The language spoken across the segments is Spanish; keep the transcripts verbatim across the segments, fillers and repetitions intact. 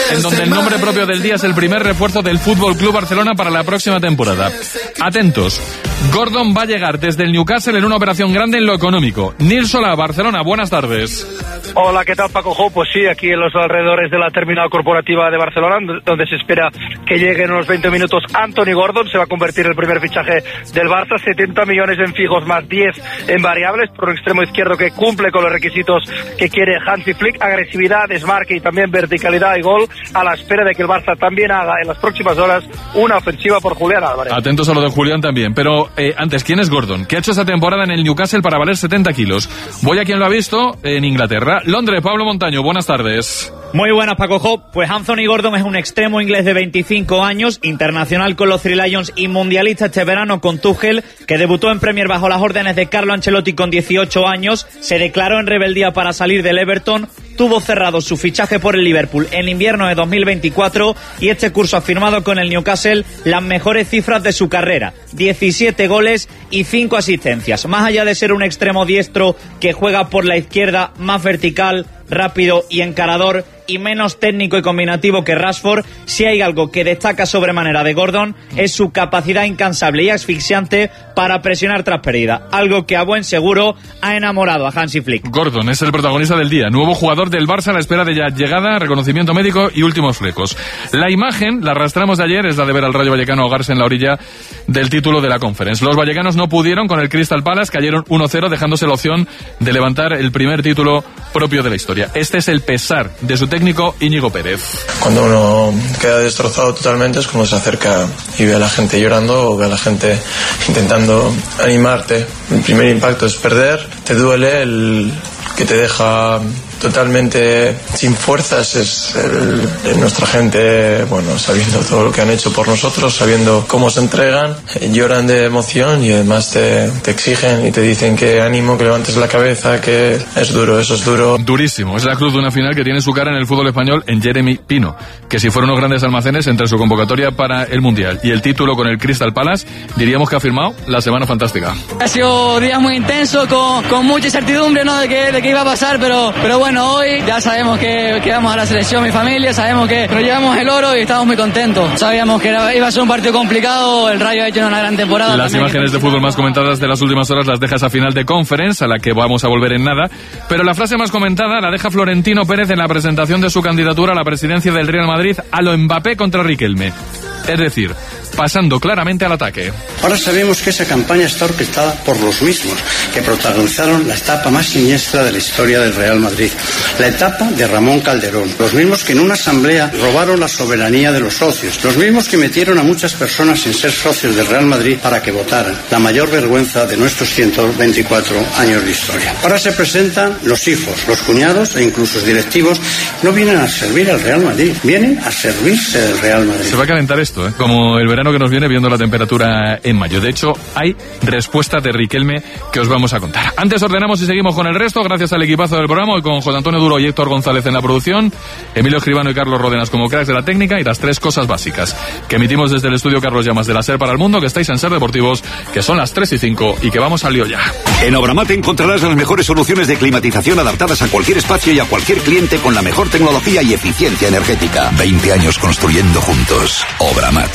en donde el nombre propio del día es el primer refuerzo del Fútbol Club Barcelona para la próxima temporada. Atentos, Gordon va a llegar desde el Newcastle en una operación grande en lo económico. Nils Solá, Barcelona, buenas tardes. Hola, ¿qué tal, Paco Jo? Pues sí, aquí en los alrededores de la terminal corporativa de Barcelona, donde se espera que llegue en unos veinte minutos Anthony Gordon. Se va a convertir en el primer fichaje del Barça, setenta millones en fijos más diez en variables, por un extremo izquierdo que cumple con los requisitos que quiere Hansi Flick: agresividad, desmarque y también verticalidad y gol, a la espera de que el Barça también haga en las próximas horas una ofensiva por Julián Álvarez. Atentos a lo de Julián también, pero eh, antes, ¿quién es Gordon? ¿Qué ha hecho esta temporada en el Newcastle para valer setenta kilos? Voy a quien lo ha visto en Inglaterra. Londres, Pablo Montaño, buenas tardes. Muy buenas, Paco Jo. Pues Anthony Gordon es un extremo inglés de veinticinco años, internacional con los Three Lions y mundialista este verano con Tuchel, que debutó en Premier bajo las órdenes de Carlo Ancelotti con dieciocho años, se declaró en rebeldía para salir del Everton, tuvo cerrado su fichaje por el Liverpool en invierno de dos mil veinticuatro y este curso ha firmado con el Newcastle las mejores cifras de su carrera: diecisiete goles y cinco asistencias. Más allá de ser un extremo diestro que juega por la izquierda, más vertical, rápido y encarador y menos técnico y combinativo que Rashford, si hay algo que destaca sobremanera de Gordon es su capacidad incansable y asfixiante para presionar tras pérdida, algo que a buen seguro ha enamorado a Hansi Flick. Gordon es el protagonista del día, nuevo jugador del Barça a la espera de ya llegada, reconocimiento médico y últimos flecos. La imagen, la arrastramos de ayer, es la de ver al Rayo Vallecano ahogarse en la orilla del título de la Conference. Los vallecanos no pudieron con el Crystal Palace, cayeron uno cero, dejándose la opción de levantar el primer título propio de la historia. Este es el pesar de su técnico Íñigo Pérez. Cuando uno queda destrozado totalmente es cuando se acerca y ve a la gente llorando o ve a la gente intentando animarte. El primer impacto es perder, te duele, el que te deja totalmente sin fuerzas es el, el, nuestra gente, bueno, sabiendo todo lo que han hecho por nosotros, sabiendo cómo se entregan, eh, lloran de emoción y además te, te exigen y te dicen que ánimo, que levantes la cabeza, que es duro, eso es duro. Durísimo, es la cruz de una final que tiene su cara en el fútbol español en Jeremy Pino, que si fueron unos grandes almacenes entre su convocatoria para el Mundial y el título con el Crystal Palace, diríamos que ha firmado la semana fantástica. Ha sido días muy intensos, con, con mucha incertidumbre, ¿no?, de qué de qué iba a pasar, pero, pero bueno, Bueno, hoy ya sabemos que, que vamos a la selección, mi familia, sabemos que nos llevamos el oro y estamos muy contentos. Sabíamos que era, iba a ser un partido complicado, el Rayo ha hecho una gran temporada. Las imágenes de fútbol más comentadas de las últimas horas las deja esa final de Conference, a la que vamos a volver en nada, pero la frase más comentada la deja Florentino Pérez en la presentación de su candidatura a la presidencia del Real Madrid a lo Mbappé contra Riquelme. Es decir, pasando claramente al ataque. Ahora sabemos que esa campaña está orquestada por los mismos que protagonizaron la etapa más siniestra de la historia del Real Madrid, la etapa de Ramón Calderón, los mismos que en una asamblea robaron la soberanía de los socios, los mismos que metieron a muchas personas sin ser socios del Real Madrid para que votaran, la mayor vergüenza de nuestros ciento veinticuatro años de historia. Ahora se presentan los hijos, los cuñados e incluso los directivos, no vienen a servir al Real Madrid, vienen a servirse del Real Madrid. Se va a calentar esto, ¿eh? Como el verano que nos viene viendo la temperatura en mayo. De hecho, hay respuesta de Riquelme que os vamos a contar. Antes ordenamos y seguimos con el resto, gracias al equipazo del programa, hoy con José Antonio Duro y Héctor González en la producción, Emilio Escribano y Carlos Ródenas como cracks de la técnica, y las tres cosas básicas que emitimos desde el estudio Carlos Llamas de la SER para el mundo, que estáis en SER Deportivos, que son las tres y cinco y que vamos al lío ya. En Obramat encontrarás las mejores soluciones de climatización adaptadas a cualquier espacio y a cualquier cliente con la mejor tecnología y eficiencia energética. veinte años construyendo juntos. Obramat.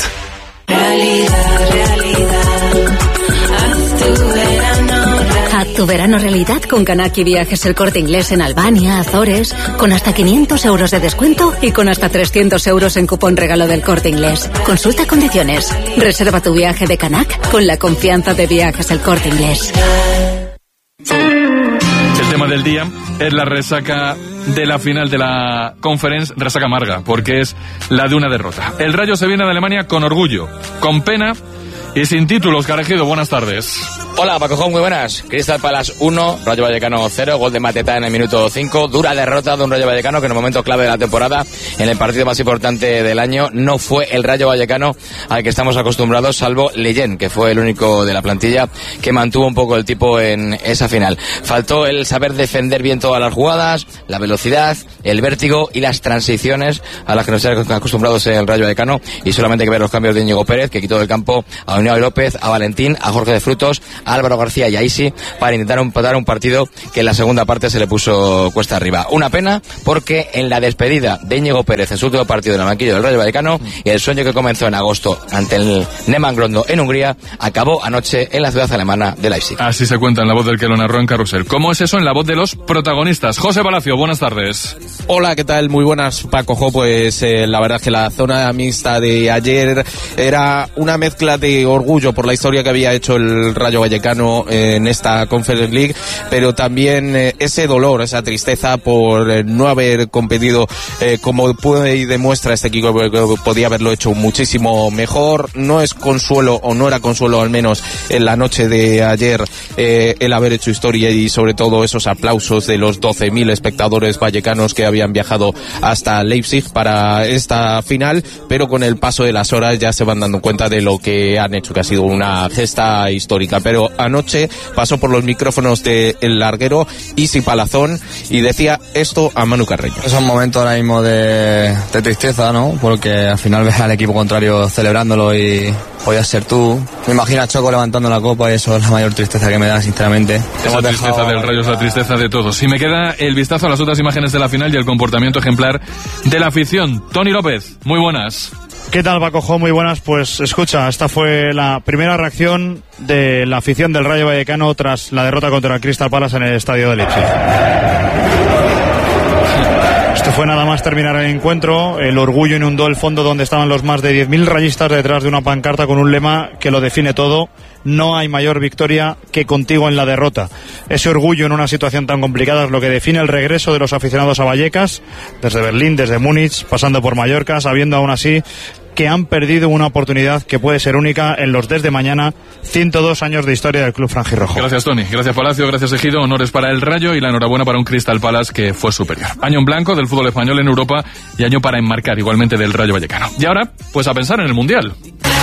Realidad, realidad, haz tu verano. Haz tu verano realidad con Kanaki Viajes El Corte Inglés en Albania, Azores, con hasta quinientos euros de descuento y con hasta trescientos euros en cupón regalo del Corte Inglés. Consulta condiciones. Reserva tu viaje de Kanak con la confianza de Viajes El Corte Inglés. El tema del día es la resaca de la final de la Conference, resaca amarga, porque es la de una derrota. El Rayo se viene de Alemania con orgullo, con pena y sin títulos. Carejido, buenas tardes. Hola, Paco Jón, muy buenas. Crystal Palace uno, Rayo Vallecano cero, gol de Mateta en el minuto cinco, dura derrota de un Rayo Vallecano que en el momento clave de la temporada, en el partido más importante del año, no fue el Rayo Vallecano al que estamos acostumbrados, salvo Leyen, que fue el único de la plantilla que mantuvo un poco el tipo en esa final. Faltó el saber defender bien todas las jugadas, la velocidad, el vértigo y las transiciones a las que nos hemos acostumbrados el Rayo Vallecano, y solamente hay que ver los cambios de Íñigo Pérez, que quitó del campo a Unai López, a Valentín, a Jorge de Frutos, a Álvaro García y a Isi para intentar empatar un partido que en la segunda parte se le puso cuesta arriba. Una pena porque en la despedida de Íñigo Pérez en su último partido en el banquillo del Rayo Vallecano y el sueño que comenzó en agosto ante el Neman Grondo en Hungría acabó anoche en la ciudad alemana de Leipzig. Así se cuenta en la voz del que lo narró en Carrusel. ¿Cómo es eso en la voz de los protagonistas? José Palacio, buenas tardes. Hola, ¿qué tal? Muy buenas, Paco Jo. Pues eh, la verdad es que la zona mixta de ayer era una mezcla de orgullo por la historia que había hecho el Rayo Vallecano en esta Conference League, pero también eh, ese dolor, esa tristeza por eh, no haber competido eh, como puede y demuestra este equipo, que podía haberlo hecho muchísimo mejor. No es consuelo, o no era consuelo al menos en la noche de ayer, eh, el haber hecho historia y sobre todo esos aplausos de los doce mil espectadores vallecanos que habían viajado hasta Leipzig para esta final, pero con el paso de las horas ya se van dando cuenta de lo que han hecho, que ha sido una gesta histórica. Pero anoche pasó por los micrófonos de El Larguero Isi Palazón y decía esto a Manu Carreño. Es un momento ahora mismo de, de tristeza, ¿no? Porque al final ves al equipo contrario celebrándolo y podías ser tú. Me imagino a Choco levantando la copa y eso es la mayor tristeza que me da, sinceramente. Esa Hemos tristeza dejado... del Rayo es la tristeza de todos. Y me queda el vistazo a las otras imágenes de la final y el comportamiento ejemplar de la afición. Tony López, muy buenas. ¿Qué tal, Paco Jo? Muy buenas. Pues escucha, esta fue la primera reacción de la afición del Rayo Vallecano tras la derrota contra el Crystal Palace en el estadio de Leipzig. Esto fue nada más terminar el encuentro. El orgullo inundó el fondo donde estaban los más de diez mil rayistas detrás de una pancarta con un lema que lo define todo: no hay mayor victoria que contigo en la derrota. Ese orgullo en una situación tan complicada es lo que define el regreso de los aficionados a Vallecas, desde Berlín, desde Múnich, pasando por Mallorca, sabiendo aún así que han perdido una oportunidad que puede ser única en los desde mañana ciento dos años de historia del club franjirrojo. Gracias, Tony. Gracias, Palacio. Gracias, Ejido. Honores para el Rayo y la enhorabuena para un Crystal Palace que fue superior. Año en blanco del fútbol español en Europa y año para enmarcar igualmente del Rayo Vallecano. Y ahora, pues a pensar en el Mundial.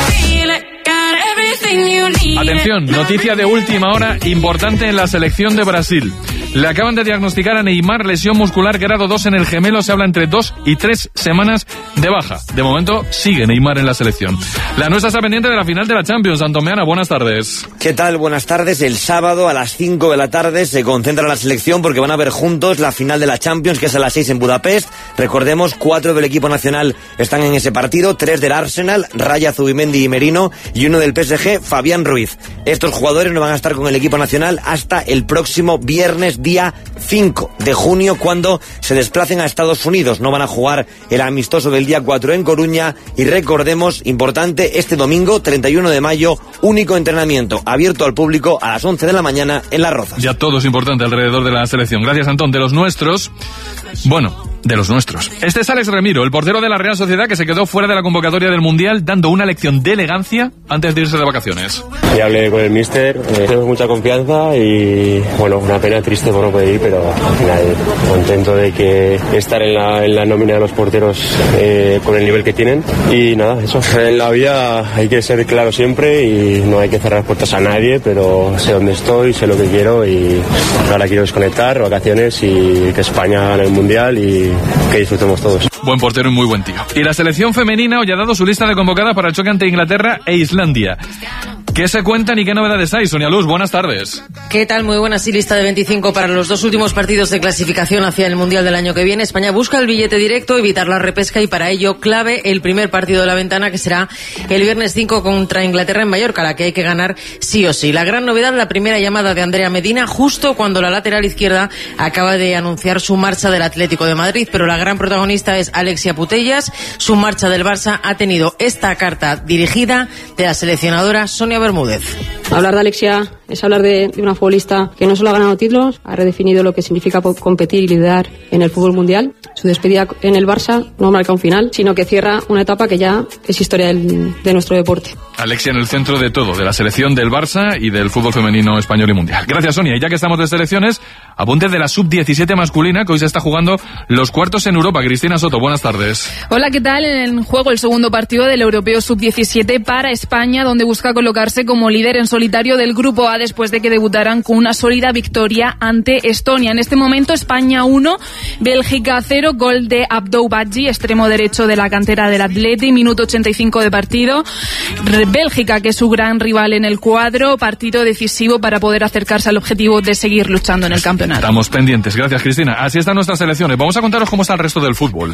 Atención, noticia de última hora importante en la selección de Brasil. Le acaban de diagnosticar a Neymar lesión muscular grado dos en el gemelo. Se habla entre dos y tres semanas de baja. De momento sigue Neymar en la selección. La nuestra está pendiente de la final de la Champions. Antomeana, buenas tardes. ¿Qué tal? Buenas tardes. El sábado a las cinco de la tarde se concentra la selección porque van a ver juntos la final de la Champions, que es a las seis en Budapest. Recordemos, cuatro del equipo nacional están en ese partido, tres del Arsenal, Raya, Zubimendi y Merino, y uno del P S G, Fabián Ruiz. Estos jugadores no van a estar con el equipo nacional hasta el próximo viernes, día cinco de junio, cuando se desplacen a Estados Unidos. No van a jugar el amistoso del día cuatro en Coruña. Y recordemos, importante, este domingo treinta y uno de mayo, único entrenamiento abierto al público a las once de la mañana en Las Rozas. Ya todo es importante alrededor de la selección. Gracias, Antón. De los nuestros, bueno, de los nuestros. Este es Alex Remiro, el portero de la Real Sociedad, que se quedó fuera de la convocatoria del Mundial, dando una lección de elegancia antes de irse de vacaciones. Y hablé con el míster, eh, tenemos mucha confianza y, bueno, una pena triste por no poder ir, pero al final contento de que estar en la, en la nómina de los porteros eh, con el nivel que tienen. Y nada, eso. En la vida hay que ser claro siempre y no hay que cerrar puertas a nadie, pero sé dónde estoy, sé lo que quiero y ahora quiero desconectar, vacaciones y que España gane el Mundial y que disfrutemos todos. Buen portero y muy buen tío. Y la selección femenina hoy ha dado su lista de convocadas para el choque ante Inglaterra e Islandia. ¿Qué se cuentan y qué novedades hay? Sonia Luz, buenas tardes. ¿Qué tal? Muy buenas. Sí, lista de veinticinco para los dos últimos partidos de clasificación hacia el Mundial del año que viene. España busca el billete directo, evitar la repesca y para ello clave el primer partido de la ventana, que será el viernes cinco contra Inglaterra en Mallorca, la que hay que ganar sí o sí. La gran novedad, la primera llamada de Andrea Medina justo cuando la lateral izquierda acaba de anunciar su marcha del Atlético de Madrid, pero la gran protagonista es Alexia Putellas. Su marcha del Barça ha tenido esta carta dirigida de la seleccionadora Sonia Bermúdez. Hablar de Alexia es hablar de, de una futbolista que no solo ha ganado títulos, ha redefinido lo que significa competir y liderar en el fútbol mundial. Su despedida en el Barça no marca un final, sino que cierra una etapa que ya es historia del, de nuestro deporte. Alexia en el centro de todo, de la selección del Barça y del fútbol femenino español y mundial. Gracias, Sonia. Y ya que estamos de selecciones, apuntes de la sub diecisiete masculina, que hoy se está jugando los cuartos en Europa. Cristina Soto, buenas tardes. Hola, ¿qué tal? En juego el segundo partido del europeo sub diecisiete para España, donde busca colocarse como líder en solitario solitario del Grupo A después de que debutaran con una sólida victoria ante Estonia. En este momento España uno, Bélgica cero, gol de Abdou Badji, extremo derecho de la cantera del Atleti, minuto ochenta y cinco de partido. Bélgica, que es su gran rival en el cuadro, partido decisivo para poder acercarse al objetivo de seguir luchando en el campeonato. Estamos pendientes, gracias Cristina. Así están nuestras selecciones. Vamos a contaros cómo está el resto del fútbol.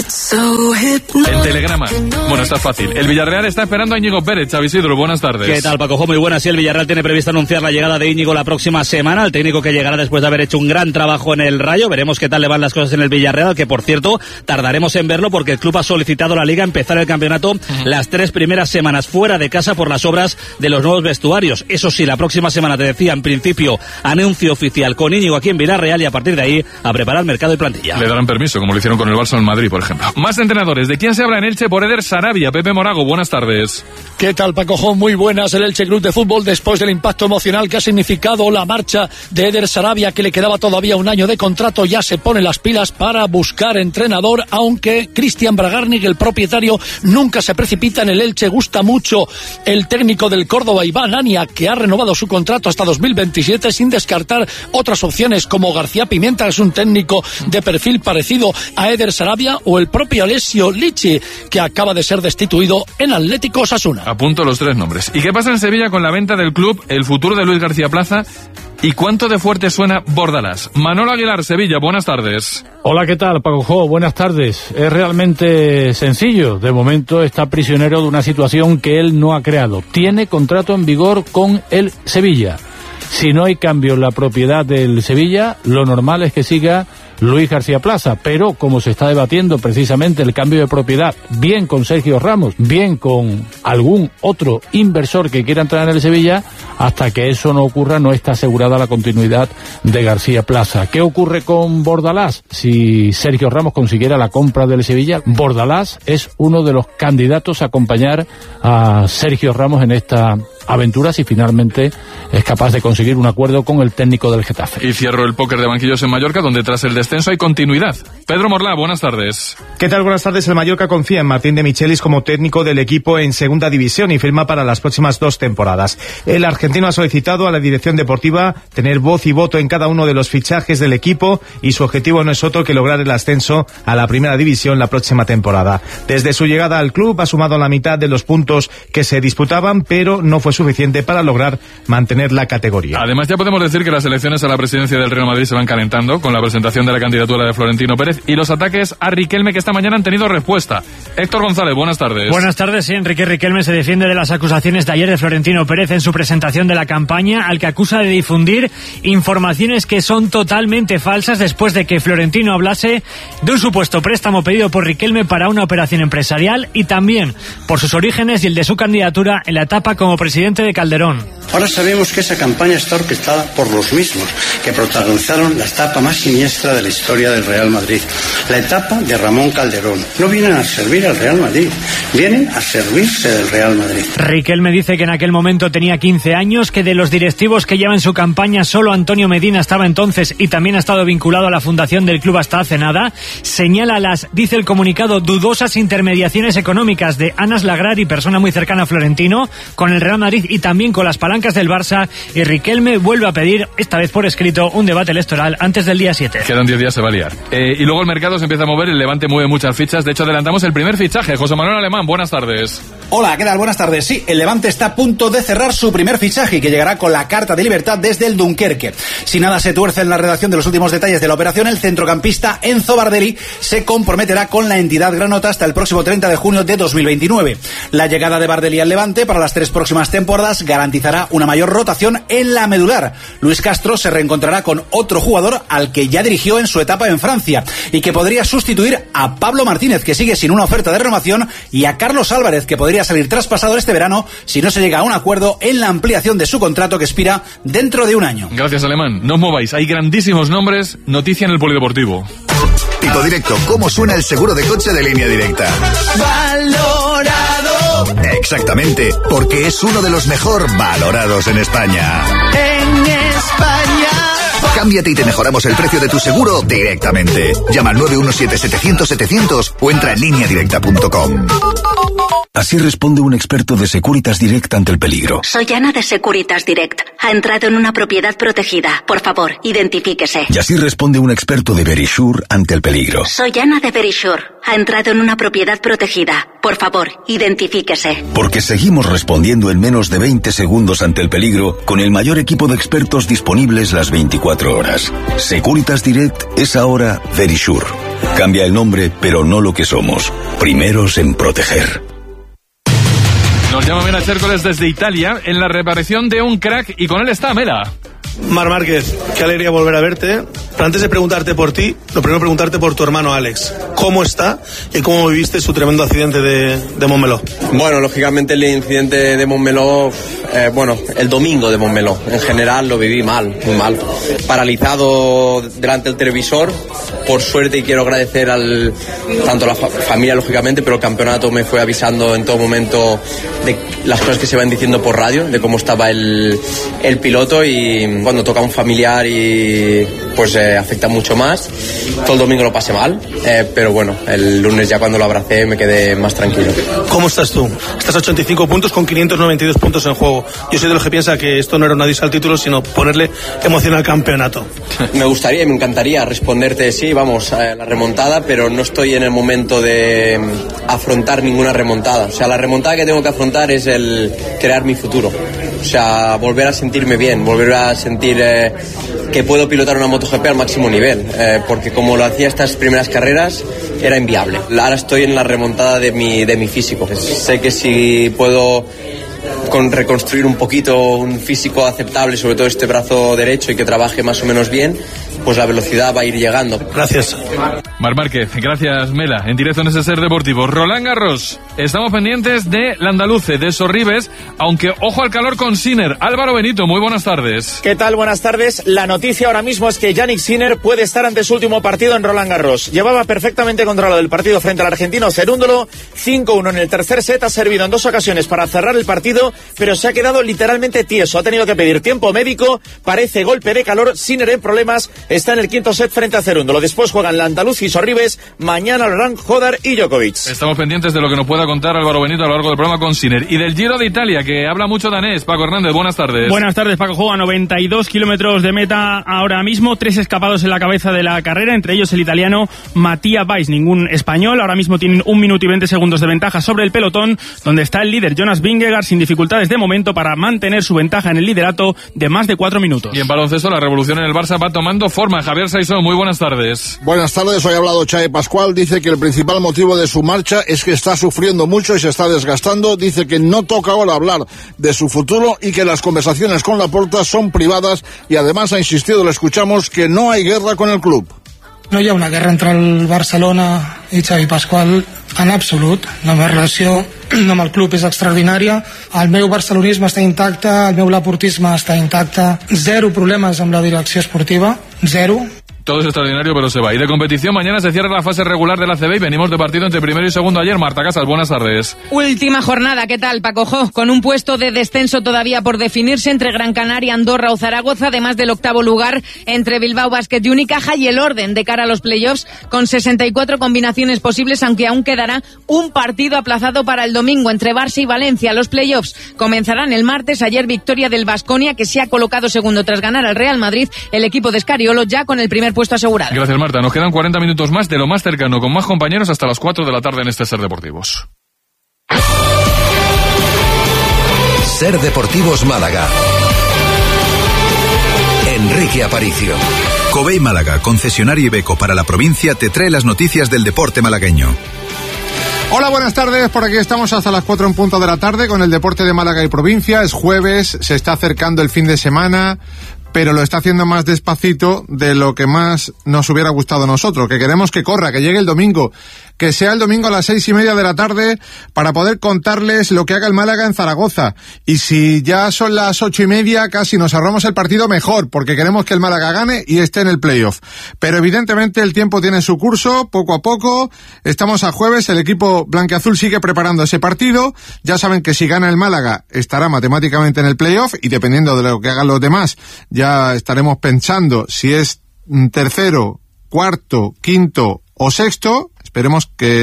El telegrama. Bueno, está fácil. El Villarreal está esperando a Íñigo Pérez. Xavi Isidro, buenas tardes. ¿Qué tal, Paco? Muy buenas. Sí, el Villarreal tiene previsto anunciar la llegada de Íñigo la próxima semana. El técnico que llegará después de haber hecho un gran trabajo en el Rayo. Veremos qué tal le van las cosas en el Villarreal, que por cierto, tardaremos en verlo porque el club ha solicitado a la Liga empezar el campeonato uh-huh. las tres primeras semanas fuera de casa por las obras de los nuevos vestuarios. Eso sí, la próxima semana, te decía, en principio, anuncio oficial con Íñigo aquí en Villarreal y a partir de ahí a preparar mercado y plantilla. Le darán permiso, como lo hicieron con el Barça en Madrid, por ejemplo. Más entrenadores. ¿De quién se habla en Elche? Por Eder Sarabia. Pepe Morago, buenas tardes. ¿Qué tal, Paco Jón? Muy buenas. El Elche Club de Fútbol, después del impacto emocional que ha significado la marcha de Eder Sarabia, que le quedaba todavía un año de contrato, ya se pone las pilas para buscar entrenador, aunque Cristian Bragarnik, el propietario, nunca se precipita en el Elche. Gusta mucho el técnico del Córdoba, Iván Ania, que ha renovado su contrato hasta dos mil veintisiete, sin descartar otras opciones como García Pimienta, que es un técnico de perfil parecido a Eder Sarabia, o el propio Alessio Lichi, que acaba de ser destituido en Atlético Osasuna. Apunto los tres nombres. ¿Y qué pasa en Sevilla con la venta del club, el futuro de Luis García Plaza? ¿Y cuánto de fuerte suena Bordalás? Manolo Aguilar, Sevilla, buenas tardes. Hola, ¿qué tal, Paco Jo? Buenas tardes. Es realmente sencillo. De momento está prisionero de una situación que él no ha creado. Tiene contrato en vigor con el Sevilla. Si no hay cambio en la propiedad del Sevilla, lo normal es que siga Luis García Plaza, pero como se está debatiendo precisamente el cambio de propiedad, bien con Sergio Ramos, bien con algún otro inversor que quiera entrar en el Sevilla, hasta que eso no ocurra no está asegurada la continuidad de García Plaza. ¿Qué ocurre con Bordalás? Si Sergio Ramos consiguiera la compra del Sevilla, Bordalás es uno de los candidatos a acompañar a Sergio Ramos en esta aventura si finalmente es capaz de conseguir un acuerdo con el técnico del Getafe. Y cierro el póker de banquillos en Mallorca, donde tras el descenso hay continuidad. Pedro Morlá, buenas tardes. ¿Qué tal? Buenas tardes. El Mallorca confía en Martín de Michelis como técnico del equipo en segunda división y firma para las próximas dos temporadas. El argentino ha solicitado a la dirección deportiva tener voz y voto en cada uno de los fichajes del equipo y su objetivo no es otro que lograr el ascenso a la primera división la próxima temporada. Desde su llegada al club ha sumado la mitad de los puntos que se disputaban, pero no fue suficiente para lograr mantener la categoría. Además, ya podemos decir que las elecciones a la presidencia del Real Madrid se van calentando con la presentación de la candidatura de Florentino Pérez y los ataques a Riquelme, que esta mañana han tenido respuesta. Héctor González, buenas tardes. Buenas tardes. Sí, Enrique Riquelme se defiende de las acusaciones de ayer de Florentino Pérez en su presentación de la campaña, al que acusa de difundir informaciones que son totalmente falsas después de que Florentino hablase de un supuesto préstamo pedido por Riquelme para una operación empresarial y también por sus orígenes y el de su candidatura en la etapa como presidente de Calderón. Ahora sabemos que esa campaña está orquestada por los mismos que protagonizaron la etapa más siniestra de la historia del Real Madrid, la etapa de Ramón Calderón. No vienen a servir al Real Madrid, vienen a servirse del Real Madrid. Riquelme dice que en aquel momento tenía quince años, que de los directivos que llevan su campaña solo Antonio Medina estaba entonces y también ha estado vinculado a la fundación del club hasta hace nada. Señala las, dice el comunicado, dudosas intermediaciones económicas de Anas Lagrari, persona muy cercana a Florentino, con el Real Madrid y también con las palancas del Barça, y Riquelme vuelve a pedir, esta vez por escrito, un debate electoral antes del día siete. Quedan diez días, se va a liar. Eh, y luego el mercado se empieza a mover, el Levante mueve muchas fichas, de hecho adelantamos el primer fichaje. José Manuel Alemán, buenas tardes. Hola, ¿qué tal? Buenas tardes. Sí, el Levante está a punto de cerrar su primer fichaje, que llegará con la carta de libertad desde el Dunkerque. Si nada se tuerce en la redacción de los últimos detalles de la operación, el centrocampista Enzo Bardelli se comprometerá con la entidad granota hasta el próximo treinta de junio de dos mil veintinueve. La llegada de Bardelli al Levante para las tres próximas temporadas garantizará una mayor rotación en la medular. Luis Castro se reencontrará con otro jugador al que ya dirigió en su etapa en Francia y que podría sustituir a Pablo Martínez, que sigue sin una oferta de renovación, y a Carlos Álvarez, que podría salir traspasado este verano si no se llega a un acuerdo en la ampliación de su contrato que expira dentro de un año. Gracias, Alemán. No os mováis, hay grandísimos nombres. Noticia en el Polideportivo. Tipo Directo, ¿cómo suena el seguro de coche de Línea Directa? Valorado. Exactamente, porque es uno de los mejor valorados en España. En España. Cámbiate y te mejoramos el precio de tu seguro directamente. Llama al nueve uno siete setecientos setecientos o entra en línea directa punto com. Así responde un experto de Securitas Direct ante el peligro. Soy Ana de Securitas Direct. Ha entrado en una propiedad protegida. Por favor, identifíquese. Y así responde un experto de Verisure ante el peligro. Soy Ana de Verisure. Ha entrado en una propiedad protegida. Por favor, identifíquese. Porque seguimos respondiendo en menos de veinte segundos ante el peligro con el mayor equipo de expertos disponibles las veinticuatro horas. Securitas Direct es ahora Verisure. Cambia el nombre, pero no lo que somos. Primeros en proteger. Nos llama Mela Chércoles desde Italia en la reaparición de un crack y con él está Mela. Mar Márquez, qué alegría volver a verte. Pero antes de preguntarte por ti, lo primero preguntarte por tu hermano Alex. ¿Cómo está y cómo viviste su tremendo accidente de, de Montmeló? Bueno, lógicamente el incidente de Montmeló, eh, bueno, el domingo de Montmeló, en general lo viví mal, muy mal. Paralizado delante del televisor, por suerte, y quiero agradecer al tanto a la fa- familia, lógicamente, pero el campeonato me fue avisando en todo momento de las cosas que se iban diciendo por radio, de cómo estaba el, el piloto, y cuando toca a un familiar y pues eh, afecta mucho más. Todo el domingo lo pasé mal, eh, pero bueno, el lunes ya cuando lo abracé me quedé más tranquilo. ¿Cómo estás tú? Estás a ochenta y cinco puntos con quinientos noventa y dos puntos en juego. Yo soy de los que piensa que esto no era una adiós al título, sino ponerle emoción al campeonato. Me gustaría y me encantaría responderte sí, vamos, a la remontada, pero no estoy en el momento de afrontar ninguna remontada. O sea, la remontada que tengo que afrontar es el crear mi futuro. O sea, volver a sentirme bien, volver a sentir eh, que puedo pilotar una MotoGP al máximo nivel, eh, porque como lo hacía estas primeras carreras era inviable. Ahora estoy en la remontada de mi, de mi físico. Sé que si puedo con reconstruir un poquito un físico aceptable, sobre todo este brazo derecho, y que trabaje más o menos bien, pues la velocidad va a ir llegando. Gracias. Mar Márquez, gracias Mela, en directo en ese Ser Deportivo. Roland Garros, estamos pendientes de Landaluce, de Sorribes, aunque ojo al calor con Sinner. Álvaro Benito, muy buenas tardes. ¿Qué tal? Buenas tardes. La noticia ahora mismo es que Jannik Sinner puede estar ante su último partido en Roland Garros. Llevaba perfectamente controlado el partido frente al argentino Cerúndolo, cinco uno en el tercer set, ha servido en dos ocasiones para cerrar el partido, pero se ha quedado literalmente tieso, ha tenido que pedir tiempo médico, parece golpe de calor. Sinner en problemas, está en el quinto set frente a Cerúndolo. Después juegan Landaluz y Sorribes, mañana lo harán Hodar y Djokovic. Estamos pendientes de lo que nos pueda contar Álvaro Benito a lo largo del programa con Sinner. Y del Giro de Italia, que habla mucho danés. Paco Hernández, buenas tardes. Buenas tardes, Paco. Juega noventa y dos kilómetros de meta ahora mismo, tres escapados en la cabeza de la carrera, entre ellos el italiano Mattia Weiss, ningún español. Ahora mismo tienen un minuto y veinte segundos de ventaja sobre el pelotón, donde está el líder Jonas Vingegaard, sin dificultades de momento para mantener su ventaja en el liderato de más de cuatro minutos. Y en baloncesto, la revolución en el Barça va tomando forma. Javier Saizón, muy buenas tardes. Buenas tardes, hoy ha hablado Xavi Pascual, dice que el principal motivo de su marcha es que está sufriendo mucho y se está desgastando, dice que no toca ahora hablar de su futuro y que las conversaciones con Laporta son privadas, y además ha insistido, lo escuchamos, que no hay guerra con el club. No hi ha una guerra entre el Barcelona i Xavi Pascual en absolut. La meva relació amb el club és extraordinària. El meu barcelonisme està intacte, el meu laportisme està intacte. Zero problemes amb la direcció esportiva, zero. Todo es extraordinario, pero se va. Y de competición, mañana se cierra la fase regular de la A C B y venimos de partido entre primero y segundo ayer. Marta Casas, buenas tardes. Última jornada, ¿qué tal, Paco Jo? Con un puesto de descenso todavía por definirse entre Gran Canaria, Andorra o Zaragoza, además del octavo lugar entre Bilbao Basket y Unicaja, y el orden de cara a los playoffs con sesenta y cuatro combinaciones posibles, aunque aún quedará un partido aplazado para el domingo entre Barça y Valencia. Los playoffs comenzarán el martes. Ayer victoria del Baskonia, que se ha colocado segundo tras ganar al Real Madrid. El equipo de Scariolo ya con el primer puesto asegurado. Gracias, Marta. Nos quedan cuarenta minutos más de lo más cercano, con más compañeros hasta las cuatro de la tarde en este Ser Deportivos. Ser Deportivos Málaga. Enrique Aparicio. Covey Málaga, concesionario Iveco para la provincia, te trae las noticias del deporte malagueño. Hola, buenas tardes. Por aquí estamos hasta las cuatro en punto de la tarde con el deporte de Málaga y provincia. Es jueves, se está acercando el fin de semana, pero lo está haciendo más despacito de lo que más nos hubiera gustado a nosotros, que queremos que corra, que llegue el domingo, que sea el domingo a las seis y media de la tarde para poder contarles lo que haga el Málaga en Zaragoza. Y si ya son las ocho y media, casi nos ahorramos el partido mejor, porque queremos que el Málaga gane y esté en el playoff. Pero evidentemente el tiempo tiene su curso, poco a poco. Estamos a jueves, el equipo blanquiazul sigue preparando ese partido. Ya saben que si gana el Málaga estará matemáticamente en el playoff, y dependiendo de lo que hagan los demás, ya estaremos pensando si es tercero, cuarto, quinto o sexto. Esperemos que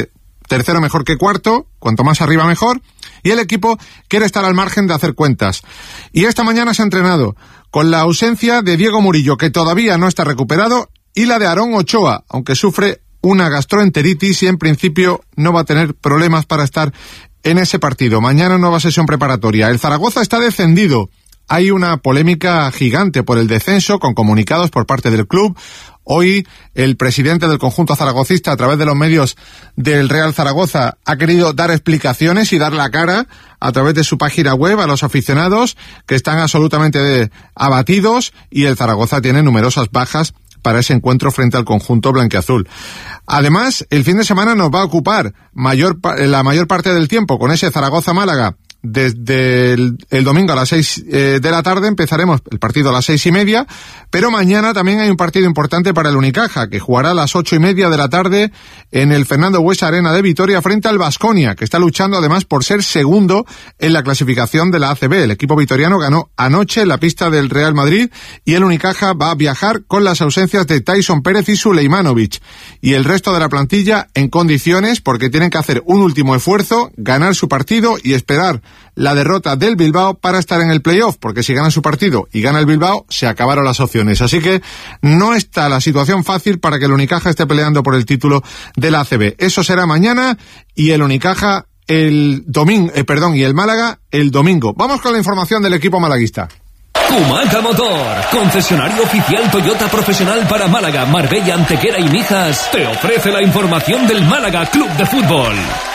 tercero mejor que cuarto, cuanto más arriba mejor, y el equipo quiere estar al margen de hacer cuentas. Y esta mañana se ha entrenado con la ausencia de Diego Murillo, que todavía no está recuperado, y la de Aarón Ochoa, aunque sufre una gastroenteritis y en principio no va a tener problemas para estar en ese partido. Mañana nueva sesión preparatoria. El Zaragoza está descendido. Hay una polémica gigante por el descenso, con comunicados por parte del club. Hoy el presidente del conjunto zaragocista, a través de los medios del Real Zaragoza, ha querido dar explicaciones y dar la cara a través de su página web a los aficionados, que están absolutamente abatidos, y el Zaragoza tiene numerosas bajas para ese encuentro frente al conjunto blanquiazul. Además, el fin de semana nos va a ocupar mayor, la mayor parte del tiempo con ese Zaragoza-Málaga. Desde el, el domingo a las seis eh, de la tarde empezaremos el partido a las seis y media, pero mañana también hay un partido importante para el Unicaja, que jugará a las ocho y media de la tarde en el Fernando Buesa Arena de Vitoria frente al Baskonia, que está luchando además por ser segundo en la clasificación de la A C B. El equipo vitoriano ganó anoche en la pista del Real Madrid, y el Unicaja va a viajar con las ausencias de Tyson Pérez y Suleimanovic, y el resto de la plantilla en condiciones, porque tienen que hacer un último esfuerzo, ganar su partido y esperar la derrota del Bilbao para estar en el playoff, porque si gana su partido y gana el Bilbao, se acabaron las opciones. Así que no está la situación fácil para que el Unicaja esté peleando por el título de la A C B. Eso será mañana, y el Unicaja el domingo, eh, perdón, y el Málaga el domingo. Vamos con la información del equipo malaguista. Kumaca Motor, concesionario oficial Toyota profesional para Málaga, Marbella, Antequera y Mijas, te ofrece la información del Málaga Club de Fútbol.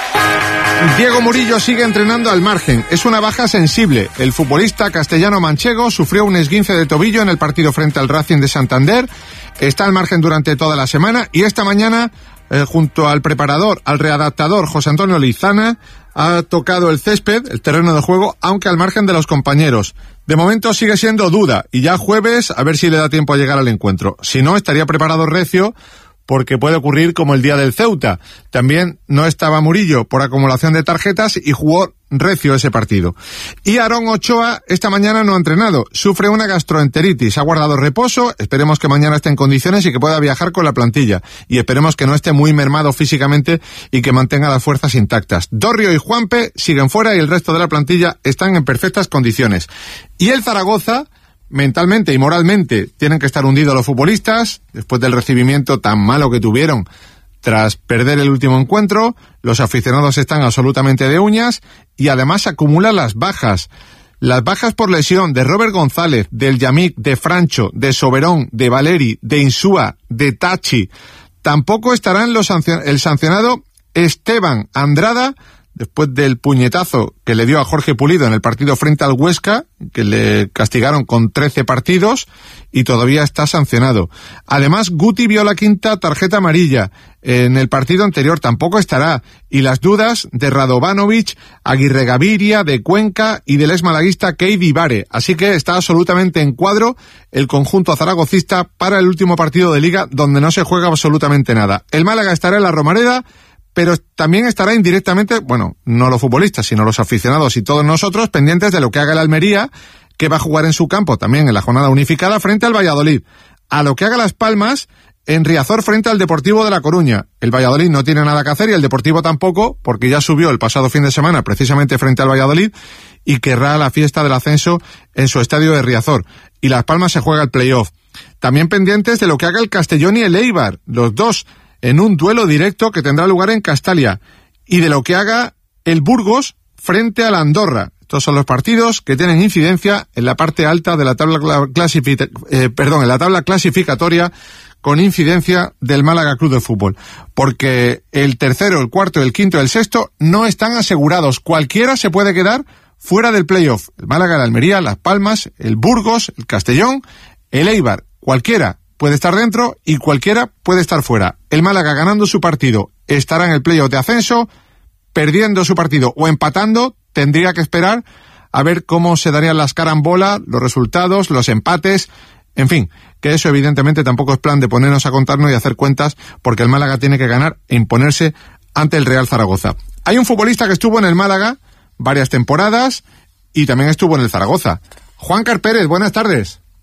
Diego Murillo sigue entrenando al margen. Es una baja sensible. El futbolista castellano-manchego sufrió un esguince de tobillo en el partido frente al Racing de Santander. Está al margen durante toda la semana, y esta mañana, eh, junto al preparador, al readaptador José Antonio Lizana, ha tocado el césped, el terreno de juego, aunque al margen de los compañeros. De momento sigue siendo duda, y ya jueves a ver si le da tiempo a llegar al encuentro. Si no, estaría preparado recio, porque puede ocurrir como el día del Ceuta. También no estaba Murillo por acumulación de tarjetas y jugó recio ese partido. Y Aarón Ochoa esta mañana no ha entrenado, sufre una gastroenteritis, ha guardado reposo, esperemos que mañana esté en condiciones y que pueda viajar con la plantilla, y esperemos que no esté muy mermado físicamente y que mantenga las fuerzas intactas. Dorrio y Juanpe siguen fuera, y el resto de la plantilla están en perfectas condiciones. Y el Zaragoza, mentalmente y moralmente, tienen que estar hundidos los futbolistas, después del recibimiento tan malo que tuvieron tras perder el último encuentro. Los aficionados están absolutamente de uñas, y además acumulan las bajas. Las bajas por lesión de Robert González, del Yamik, de Francho, de Soberón, de Valeri, de Insúa, de Tachi. Tampoco estarán los sancion- el sancionado Esteban Andrada, después del puñetazo que le dio a Jorge Pulido en el partido frente al Huesca, que le castigaron con trece partidos, y todavía está sancionado. Además, Guti vio la quinta tarjeta amarilla. En el partido anterior tampoco estará. Y las dudas de Radovanovic, Aguirre Gaviria, de Cuenca y del exmalaguista Keidi Vare. Así que está absolutamente en cuadro el conjunto zaragocista para el último partido de Liga, donde no se juega absolutamente nada. El Málaga estará en la Romareda, pero también estará indirectamente, bueno, no los futbolistas, sino los aficionados y todos nosotros, pendientes de lo que haga el Almería, que va a jugar en su campo también en la jornada unificada frente al Valladolid. A lo que haga Las Palmas en Riazor frente al Deportivo de La Coruña. El Valladolid no tiene nada que hacer, y el Deportivo tampoco, porque ya subió el pasado fin de semana precisamente frente al Valladolid, y querrá la fiesta del ascenso en su estadio de Riazor. Y Las Palmas se juega el playoff. También pendientes de lo que haga el Castellón y el Eibar, los dos en un duelo directo que tendrá lugar en Castalia, y de lo que haga el Burgos frente a la Andorra. Estos son los partidos que tienen incidencia en la parte alta de la tabla clasific- eh, perdón, en la tabla clasificatoria, con incidencia del Málaga Club de Fútbol, porque el tercero, el cuarto, el quinto y el sexto no están asegurados. Cualquiera se puede quedar fuera del playoff. El Málaga, el Almería, Las Palmas, el Burgos, el Castellón, el Eibar, cualquiera puede estar dentro y cualquiera puede estar fuera. El Málaga, ganando su partido, estará en el playoff de ascenso. Perdiendo su partido o empatando, tendría que esperar a ver cómo se darían las carambolas, los resultados, los empates, en fin, que eso evidentemente tampoco es plan de ponernos a contarnos y hacer cuentas, porque el Málaga tiene que ganar e imponerse ante el Real Zaragoza. Hay un futbolista que estuvo en el Málaga varias temporadas y también estuvo en el Zaragoza. Juancar Pérez, buenas tardes.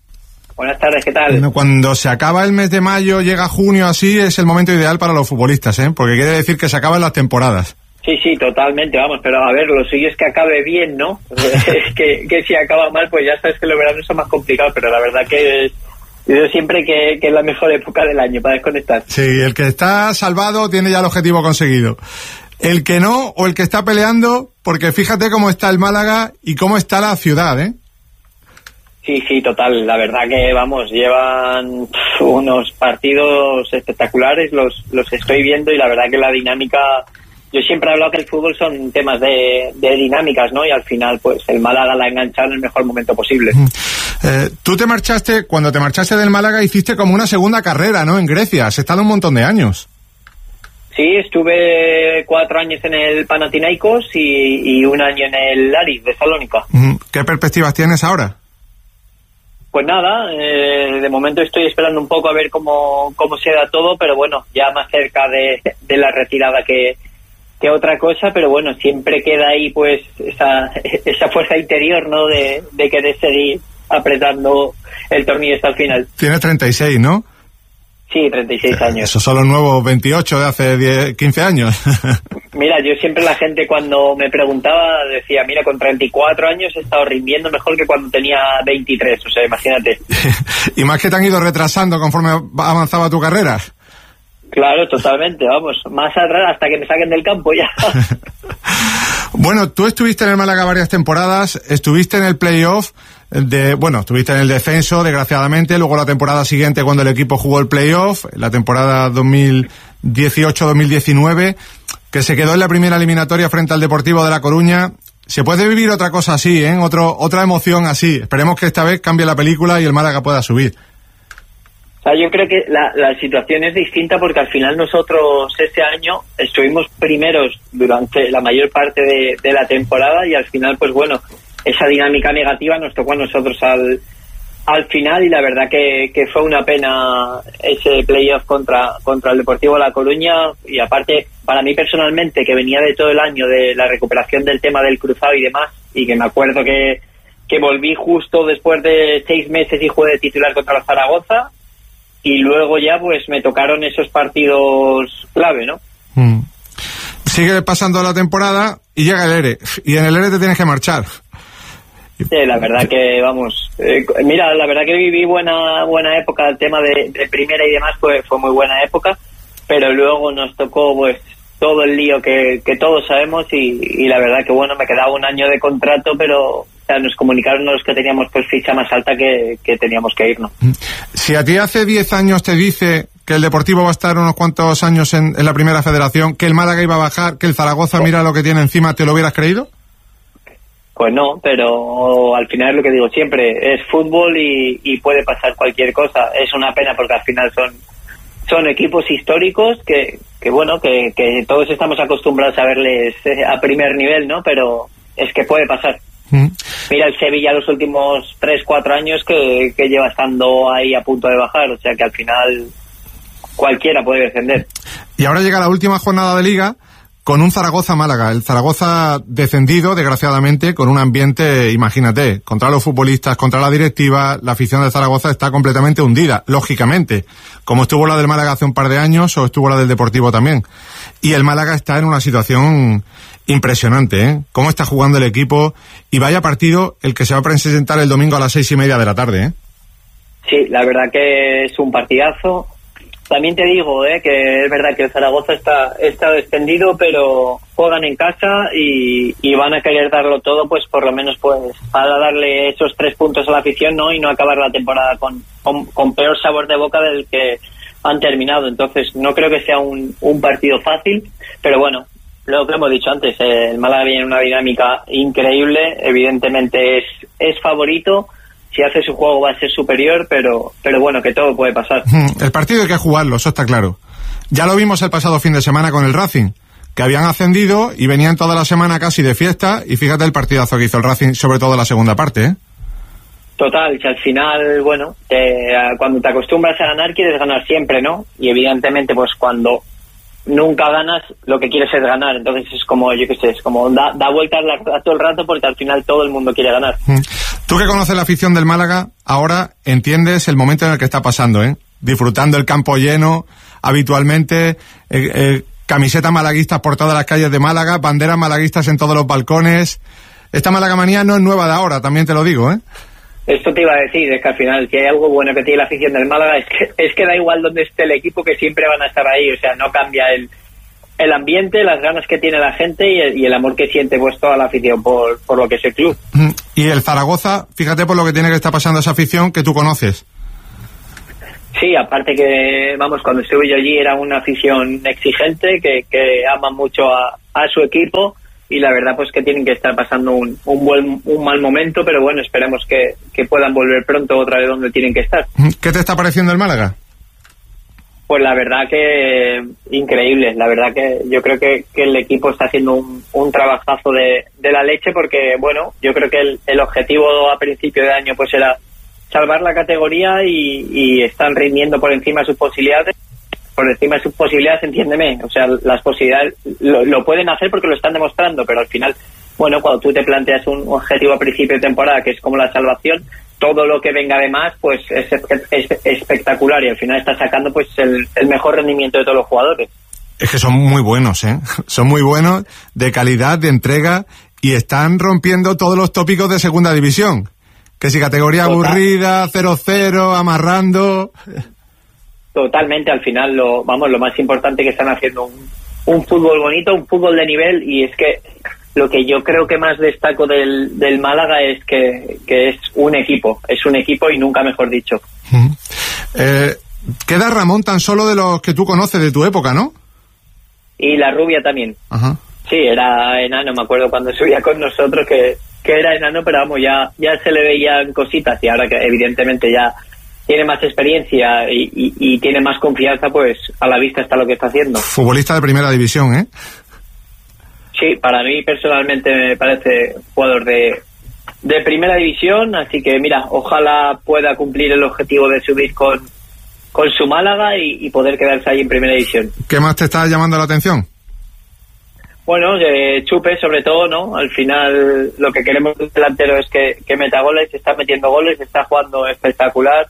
Buenas tardes, ¿qué tal? Bueno, cuando se acaba el mes de mayo, llega junio, así es el momento ideal para los futbolistas, ¿eh? Porque quiere decir que se acaban las temporadas. Sí, sí, totalmente, vamos, pero a ver, lo suyo es que acabe bien, ¿no? Es que, que si acaba mal, pues ya sabes que los veranos son más complicados, pero la verdad que es, yo digo siempre que, que es la mejor época del año para desconectar. Sí, el que está salvado tiene ya el objetivo conseguido. El que no, o el que está peleando, porque fíjate cómo está el Málaga y cómo está la ciudad, ¿eh? Sí, sí, total. La verdad que, vamos, llevan pff, unos partidos espectaculares, los los estoy viendo y la verdad que la dinámica... Yo siempre he hablado que el fútbol son temas de, de dinámicas, ¿no? Y al final, pues, el Málaga la ha enganchado en el mejor momento posible. Eh, tú te marchaste, cuando te marchaste del Málaga, hiciste como una segunda carrera, ¿no? En Grecia. Has estado un montón de años. Sí, estuve cuatro años en el Panathinaikos y, y un año en el Aris de Salónica. ¿Qué perspectivas tienes ahora? Pues nada, eh, de momento estoy esperando un poco a ver cómo, cómo se da todo, pero bueno, ya más cerca de, de la retirada que, que otra cosa, pero bueno, siempre queda ahí pues esa, esa fuerza interior, ¿no? De, de querer seguir apretando el tornillo hasta el final. Tienes treinta y seis, ¿no? Sí, treinta y seis eh, años. Esos son los nuevos veintiocho de hace diez, quince años. Mira, yo siempre la gente cuando me preguntaba decía, mira, con treinta y cuatro años he estado rindiendo mejor que cuando tenía veintitrés, o sea, imagínate. Y más que te han ido retrasando conforme avanzaba tu carrera. Claro, totalmente, vamos, más atrás hasta que me saquen del campo ya. Bueno, tú estuviste en el Málaga varias temporadas, estuviste en el playoff, de, bueno, estuviste en el descenso, desgraciadamente, luego la temporada siguiente cuando el equipo jugó el playoff, la temporada dos mil dieciocho dos mil diecinueve, que se quedó en la primera eliminatoria frente al Deportivo de La Coruña. Se puede vivir otra cosa así, ¿eh? Otro, otra emoción así. Esperemos que esta vez cambie la película y el Málaga pueda subir. O sea, yo creo que la, la situación es distinta porque al final nosotros este año estuvimos primeros durante la mayor parte de, de la temporada y al final, pues bueno, esa dinámica negativa nos tocó a nosotros al, al final y la verdad que, que fue una pena ese playoff contra, contra el Deportivo La Coruña y aparte, para mí personalmente, que venía de todo el año de la recuperación del tema del cruzado y demás y que me acuerdo que, que volví justo después de seis meses y jugué de titular contra la Zaragoza. Y luego ya pues me tocaron esos partidos clave, ¿no? Mm. Sigue pasando la temporada y llega el ERE. Y en el ERE te tienes que marchar. Sí, la verdad que, vamos... Eh, mira, la verdad que viví buena buena época. El tema de, de primera y demás fue, fue muy buena época. Pero luego nos tocó pues todo el lío que, que todos sabemos y, y la verdad que, bueno, me quedaba un año de contrato, pero... O sea, nos comunicaron a los que teníamos pues ficha más alta que, que teníamos que irnos. Si a ti hace diez años te dice que el Deportivo va a estar unos cuantos años en, en la primera federación, que el Málaga iba a bajar, que el Zaragoza oh. mira lo que tiene encima, ¿te lo hubieras creído? Pues no, pero al final es lo que digo siempre, es fútbol y, y puede pasar cualquier cosa. Es una pena porque al final son son equipos históricos que, que bueno, que, que todos estamos acostumbrados a verles a primer nivel, ¿no? Pero es que puede pasar. Mira el Sevilla los últimos tres cuatro años que, que lleva estando ahí a punto de bajar, o sea que al final cualquiera puede descender. Y ahora llega la última jornada de Liga con un Zaragoza-Málaga, el Zaragoza descendido desgraciadamente con un ambiente, imagínate, contra los futbolistas, contra la directiva, la afición de Zaragoza está completamente hundida, lógicamente, como estuvo la del Málaga hace un par de años o estuvo la del Deportivo también. Y el Málaga está en una situación impresionante, ¿eh? Cómo está jugando el equipo y vaya partido el que se va a presentar el domingo a las seis y media de la tarde, ¿eh? Sí, la verdad que es un partidazo. También te digo, ¿eh? Que es verdad que el Zaragoza está, está descendido, pero juegan en casa y, y van a querer darlo todo, pues por lo menos pues para darle esos tres puntos a la afición, ¿no? Y no acabar la temporada con, con, con peor sabor de boca del que han terminado. Entonces no creo que sea un, un partido fácil, pero bueno, lo que hemos dicho antes, eh, el Málaga viene en una dinámica increíble, evidentemente es, es favorito, si hace su juego va a ser superior, pero, pero bueno, que todo puede pasar. El partido hay que jugarlo, eso está claro. Ya lo vimos el pasado fin de semana con el Racing, que habían ascendido y venían toda la semana casi de fiesta, y fíjate el partidazo que hizo el Racing, sobre todo la segunda parte, ¿eh? Total, que al final, bueno, te, cuando te acostumbras a ganar quieres ganar siempre, ¿no? Y evidentemente pues cuando nunca ganas, lo que quieres es ganar. Entonces es como, yo qué sé, es como da, da vueltas la, todo el rato porque al final todo el mundo quiere ganar. Tú que conoces la afición del Málaga, ahora entiendes el momento en el que está pasando, ¿eh? Disfrutando el campo lleno, habitualmente, eh, eh, camisetas malaguistas por todas las calles de Málaga, banderas malaguistas en todos los balcones. Esta malagamanía no es nueva de ahora, también te lo digo, ¿eh? Esto te iba a decir, es que al final, si hay algo bueno que tiene la afición del Málaga, es que, es que da igual donde esté el equipo, que siempre van a estar ahí, o sea, no cambia el, el ambiente, las ganas que tiene la gente y el, y el amor que siente pues toda la afición por, por lo que es el club. Y el Zaragoza, fíjate por lo que tiene que estar pasando esa afición que tú conoces. Sí, aparte que, vamos, cuando estuve yo allí era una afición exigente, que, que ama mucho a, a su equipo, y la verdad pues que tienen que estar pasando un, un buen un mal momento, pero bueno, esperemos que, que puedan volver pronto otra vez donde tienen que estar. ¿Qué te está pareciendo el Málaga? Pues la verdad que increíble, la verdad que yo creo que, que el equipo está haciendo un, un trabajazo de, de la leche, porque bueno, yo creo que el, el objetivo a principio de año pues era salvar la categoría y, y están rindiendo por encima de sus posibilidades. Por encima de sus posibilidades, entiéndeme, o sea, las posibilidades lo, lo pueden hacer porque lo están demostrando, pero al final, bueno, cuando tú te planteas un objetivo a principio de temporada que es como la salvación, todo lo que venga de más pues es, es, es espectacular, y al final está sacando pues el, el mejor rendimiento de todos los jugadores. Es que son muy buenos, ¿eh? Son muy buenos, de calidad, de entrega, y están rompiendo todos los tópicos de segunda división. Que si categoría Total. aburrida, cero cero, amarrando... Totalmente, al final, lo vamos, lo más importante que están haciendo un, un fútbol bonito, un fútbol de nivel, y es que lo que yo creo que más destaco del, del Málaga es que, que es un equipo, es un equipo y nunca mejor dicho. Uh-huh. Eh, queda Ramón tan solo de los que tú conoces de tu época, ¿no? Y la rubia también. Uh-huh. Sí, era enano, me acuerdo cuando subía con nosotros que, que era enano, pero vamos, ya, ya se le veían cositas, y ahora que evidentemente ya tiene más experiencia y, y, y tiene más confianza, pues a la vista está lo que está haciendo. Futbolista de primera división, ¿eh? Sí, para mí personalmente me parece jugador de, de primera división, así que mira, ojalá pueda cumplir el objetivo de subir con, con su Málaga y, y poder quedarse ahí en primera división. ¿Qué más te está llamando la atención? Bueno, eh, Chupe sobre todo, ¿no? Al final lo que queremos del delantero es que, que meta goles, está metiendo goles, está jugando espectacular.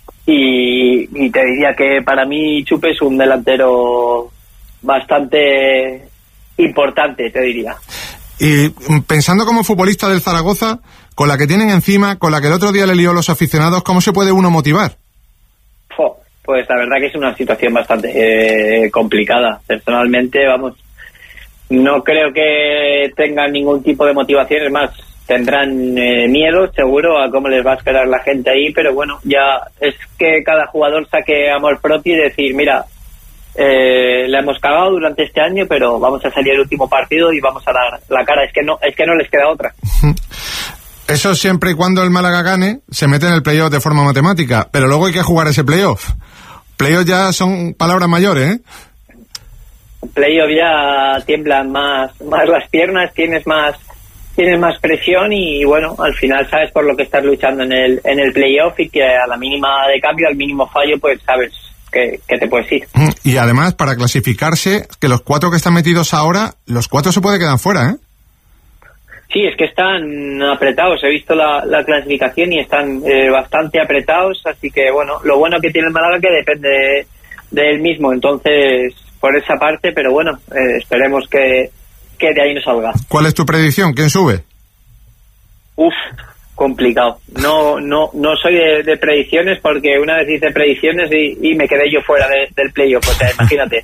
Y, y te diría que para mí Chupe es un delantero bastante importante, te diría. Y pensando como futbolista del Zaragoza, con la que tienen encima, con la que el otro día le lió a los aficionados, ¿cómo se puede uno motivar? Oh, pues la verdad que es una situación bastante eh, complicada. Personalmente, vamos, no creo que tengan ningún tipo de motivación, es más, tendrán eh, miedo seguro a cómo les va a esperar la gente ahí, pero bueno, ya es que cada jugador saque amor propio y decir, mira, eh, la hemos cagado durante este año, pero vamos a salir el último partido y vamos a dar la cara, es que no, es que no les queda otra. Eso siempre y cuando el Málaga gane, se mete en el playoff de forma matemática, pero luego hay que jugar ese playoff. Playoff ya son palabras mayores, ¿eh? Playoff ya tiemblan más, más las piernas, tienes más tienes más presión y bueno, al final sabes por lo que estás luchando en el en el playoff, y que a la mínima de cambio, al mínimo fallo, pues sabes que, que te puedes ir. Y además, para clasificarse, que los cuatro que están metidos ahora, los cuatro se puede quedar fuera, ¿eh? Sí, es que están apretados, he visto la, la clasificación y están eh, bastante apretados, así que bueno, lo bueno que tiene el Málaga que depende de, de él mismo, entonces por esa parte, pero bueno, eh, esperemos que que de ahí no salga. ¿Cuál es tu predicción? ¿Quién sube? Uf, complicado. No no no soy de, de predicciones, porque una vez hice predicciones y, y me quedé yo fuera de, del playoff, o sea, imagínate.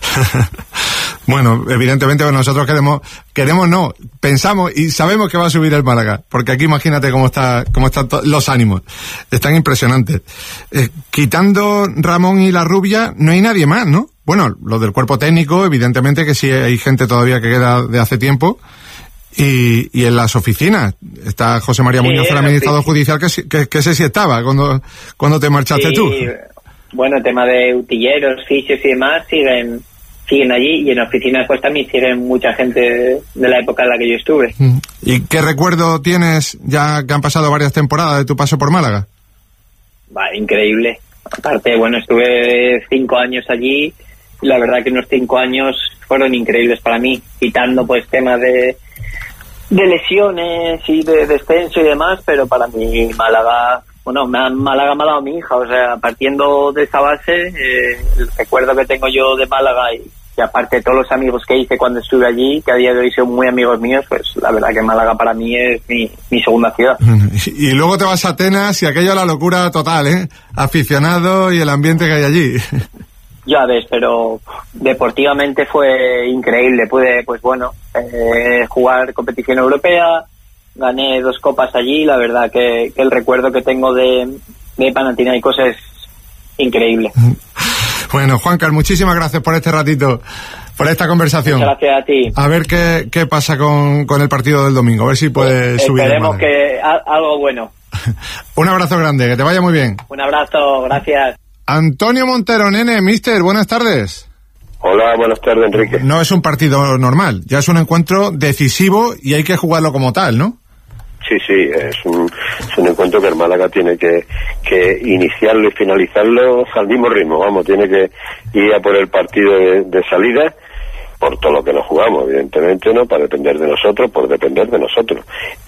Bueno, evidentemente bueno, nosotros queremos, queremos no, pensamos y sabemos que va a subir el Málaga, porque aquí imagínate cómo está, cómo están to- los ánimos, están impresionantes. Eh, quitando Ramón y la rubia, no hay nadie más, ¿no? Bueno, lo del cuerpo técnico, evidentemente que sí hay gente todavía que queda de hace tiempo, y, y en las oficinas está José María sí, Muñoz, el administrador sí. judicial, que, que, que ese sí estaba cuando, cuando te marchaste sí, tú. Bueno, el tema de utilleros, fisios y demás siguen siguen allí, y en oficinas pues también siguen mucha gente de, de la época en la que yo estuve. ¿Y qué recuerdo tienes, ya que han pasado varias temporadas, de tu paso por Málaga? Va, increíble. Aparte, bueno, estuve cinco años allí, y la verdad que unos cinco años fueron increíbles para mí, quitando pues temas de de lesiones y de descenso y demás, pero para mí Málaga, bueno, Málaga me ha dado mi hija, o sea, partiendo de esa base, eh, el recuerdo que tengo yo de Málaga y, y aparte de todos los amigos que hice cuando estuve allí, que a día de hoy son muy amigos míos, pues la verdad que Málaga para mí es mi, mi segunda ciudad. Y luego te vas a Atenas y aquello es la locura total, ¿eh? Aficionado y el ambiente que hay allí. Ya ves, pero deportivamente fue increíble. Pude, pues bueno, eh, jugar competición europea, gané dos copas allí. La verdad que, que el recuerdo que tengo de, de Panathinaikos es increíble. Bueno, Juancar, muchísimas gracias por este ratito, por esta conversación. Muchas gracias a ti. A ver qué, qué pasa con, con el partido del domingo, a ver si puedes pues, subir. Esperemos que a, algo bueno. Un abrazo grande, que te vaya muy bien. Un abrazo, gracias. Antonio Montero, nene, mister, buenas tardes. Hola, buenas tardes, Enrique. No es un partido normal, ya es un encuentro decisivo y hay que jugarlo como tal, ¿no? Sí, sí, es un, es un encuentro que el Málaga tiene que, que iniciarlo y finalizarlo al mismo ritmo, vamos, tiene que ir a por el partido de, de salida, por todo lo que nos jugamos, evidentemente, ¿no? Para depender de nosotros, por depender de nosotros.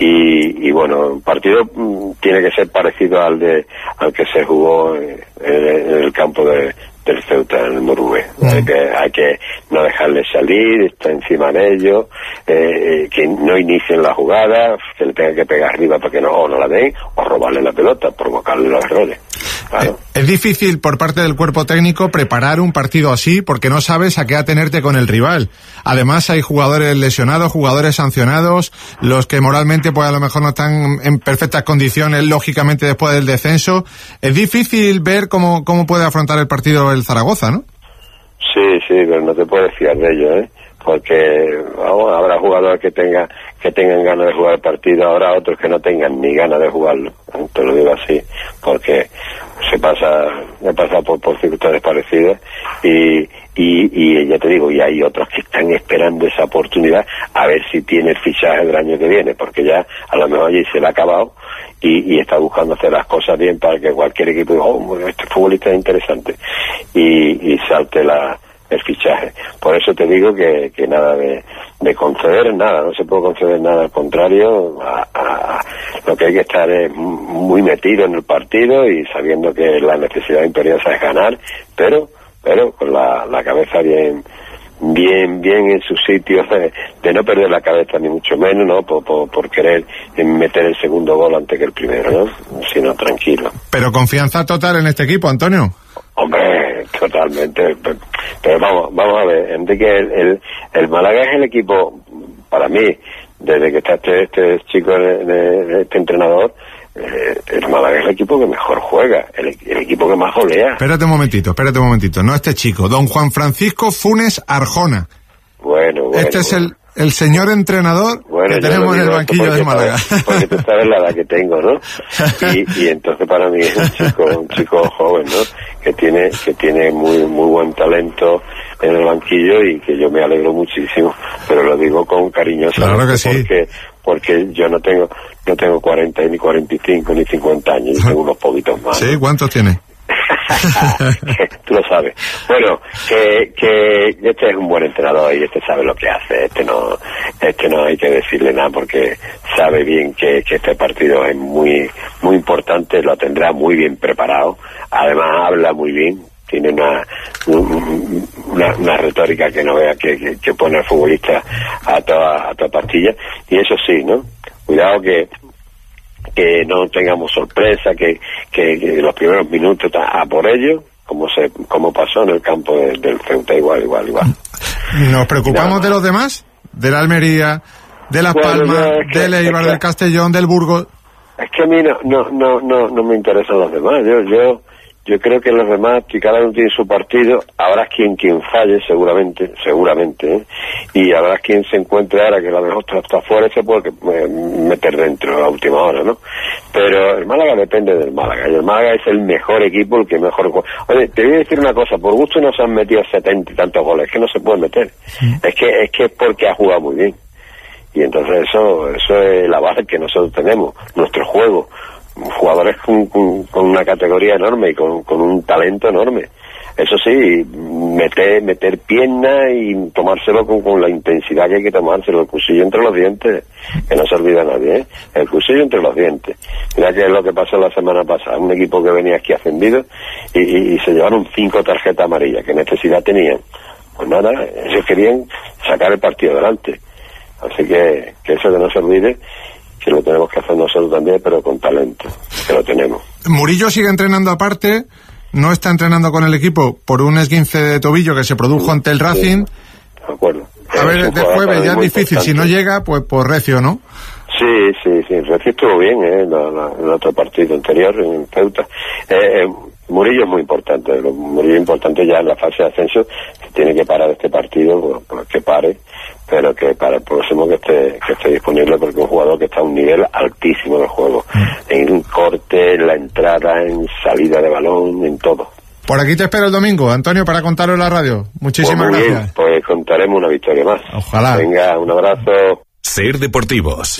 Y, y bueno, el partido mm, tiene que ser parecido al de al que se jugó en, en el campo de, del Ceuta, en el Morubé. Mm. Hay que, hay que no dejarles salir, estar encima de ellos, eh, que no inicien la jugada, que le tengan que pegar arriba para que no, o no la den, o robarle la pelota, provocarle los errores. Claro. Es difícil por parte del cuerpo técnico preparar un partido así porque no sabes a qué atenerte con el rival. Además hay jugadores lesionados, jugadores sancionados, los que moralmente pues a lo mejor no están en perfectas condiciones, lógicamente después del descenso. Es difícil ver cómo, cómo puede afrontar el partido el Zaragoza, ¿no? Sí, sí, pero no te puedes fiar de ello, ¿eh? Porque vamos, habrá jugadores que tengan que tengan ganas de jugar el partido, habrá otros que no tengan ni ganas de jugarlo, te lo digo así, porque se pasa, me pasa por, por circunstancias parecidas y, y, y ya te digo, y hay otros que están esperando esa oportunidad a ver si tiene el fichaje del año que viene, porque ya a lo mejor allí se le ha acabado y, y está buscando hacer las cosas bien para que cualquier equipo diga, oh, este futbolista es interesante y, y salte la el fichaje. Por eso te digo que, que nada de, de conceder nada, no se puede conceder nada, al contrario, a, a, lo que hay que estar es muy metido en el partido y sabiendo que la necesidad imperiosa es ganar, pero pero con la, la cabeza bien bien bien en su sitio, de, de no perder la cabeza ni mucho menos, no por, por, por querer meter el segundo gol antes que el primero, ¿no? Sino tranquilo. Pero confianza total en este equipo, Antonio. Hombre, totalmente. Pero vamos, vamos a ver, Enrique, el, el, el Málaga es el equipo, para mí, desde que está este, este chico, este entrenador, eh, el Málaga es el equipo que mejor juega, el, el equipo que más golea. Espérate un momentito, espérate un momentito, no este chico, don Juan Francisco Funes Arjona. Bueno, bueno. Este es bueno. el... El señor entrenador bueno, que tenemos en el banquillo de Málaga. Sabes, porque tú sabes la edad que tengo, ¿no? Y, y entonces para mí es un chico, un chico joven, ¿no? Que tiene, que tiene muy, muy buen talento en el banquillo y que yo me alegro muchísimo. Pero lo digo con cariño. Claro que sí. Porque, porque yo no tengo, no tengo cuarenta, ni cuarenta y cinco, ni cincuenta años. Yo tengo unos poquitos más. ¿Sí? ¿Cuántos tiene? Tú lo sabes. Bueno, que, que este es un buen entrenador y este sabe lo que hace. Este no, este no hay que decirle nada porque sabe bien que, que este partido es muy, muy importante. Lo tendrá muy bien preparado. Además habla muy bien. Tiene una, una, una retórica que no vea que, que, que pone al futbolista a toda, a toda pastilla. Y eso sí, ¿no? Cuidado que que no tengamos sorpresa, que, que, que los primeros minutos a por ello, como se como pasó en el campo de, del Ceuta, igual, igual, igual. ¿Nos preocupamos no. de los demás? ¿De la Almería, de Las bueno, Palmas, no, que, del Eibar, del Castellón, del Burgos? Es que a mí no no no no, no me interesan los demás. Yo yo yo creo que los demás, que cada uno tiene su partido, habrá quien quien falle seguramente, seguramente, ¿eh? Y habrá quien se encuentre ahora que a lo mejor está, está fuera y se puede meter dentro a la última hora, ¿no? Pero el Málaga depende del Málaga, y el Málaga es el mejor equipo, el que mejor juega. Oye, te voy a decir una cosa, por gusto no se han metido setenta y tantos goles, es que no se puede meter, sí. es que es que es porque ha jugado muy bien, y entonces eso eso es la base que nosotros tenemos, nuestro juego, jugadores con, con, con una categoría enorme y con, con un talento enorme. Eso sí, meter meter pierna y tomárselo con, con la intensidad que hay que tomárselo, el cuchillo entre los dientes, que no se olvida nadie, ¿eh? El cuchillo entre los dientes. Mira que es lo que pasó la semana pasada, un equipo que venía aquí ascendido y, y, y se llevaron cinco tarjetas amarillas, ¿qué necesidad tenían? Pues nada, ellos querían sacar el partido adelante. Así que, que eso que no se olvide, que lo tenemos que hacer nosotros también, pero con talento, que lo tenemos. Murillo sigue entrenando aparte, no está entrenando con el equipo por un esguince de tobillo que se produjo sí, ante el Racing. Sí, de acuerdo. A ver, de jueves ya es difícil, importante. Si no llega, pues por Recio, ¿no? Sí, sí, sí, Recio estuvo bien, ¿eh? La, la, el otro partido anterior en Ceuta. Eh, eh, Murillo es muy importante, Murillo es importante ya en la fase de ascenso, que tiene que parar este partido, pues, pues que pare, pero que para el próximo que esté, que esté disponible, porque es un jugador que está a un nivel altísimo del juego, en corte, en la entrada, en salida de balón, en todo. Por aquí te espero el domingo, Antonio, para contarlo en la radio. Muchísimas pues muy gracias. Bien, pues contaremos una victoria más. Ojalá. Venga, un abrazo. Ser Deportivos.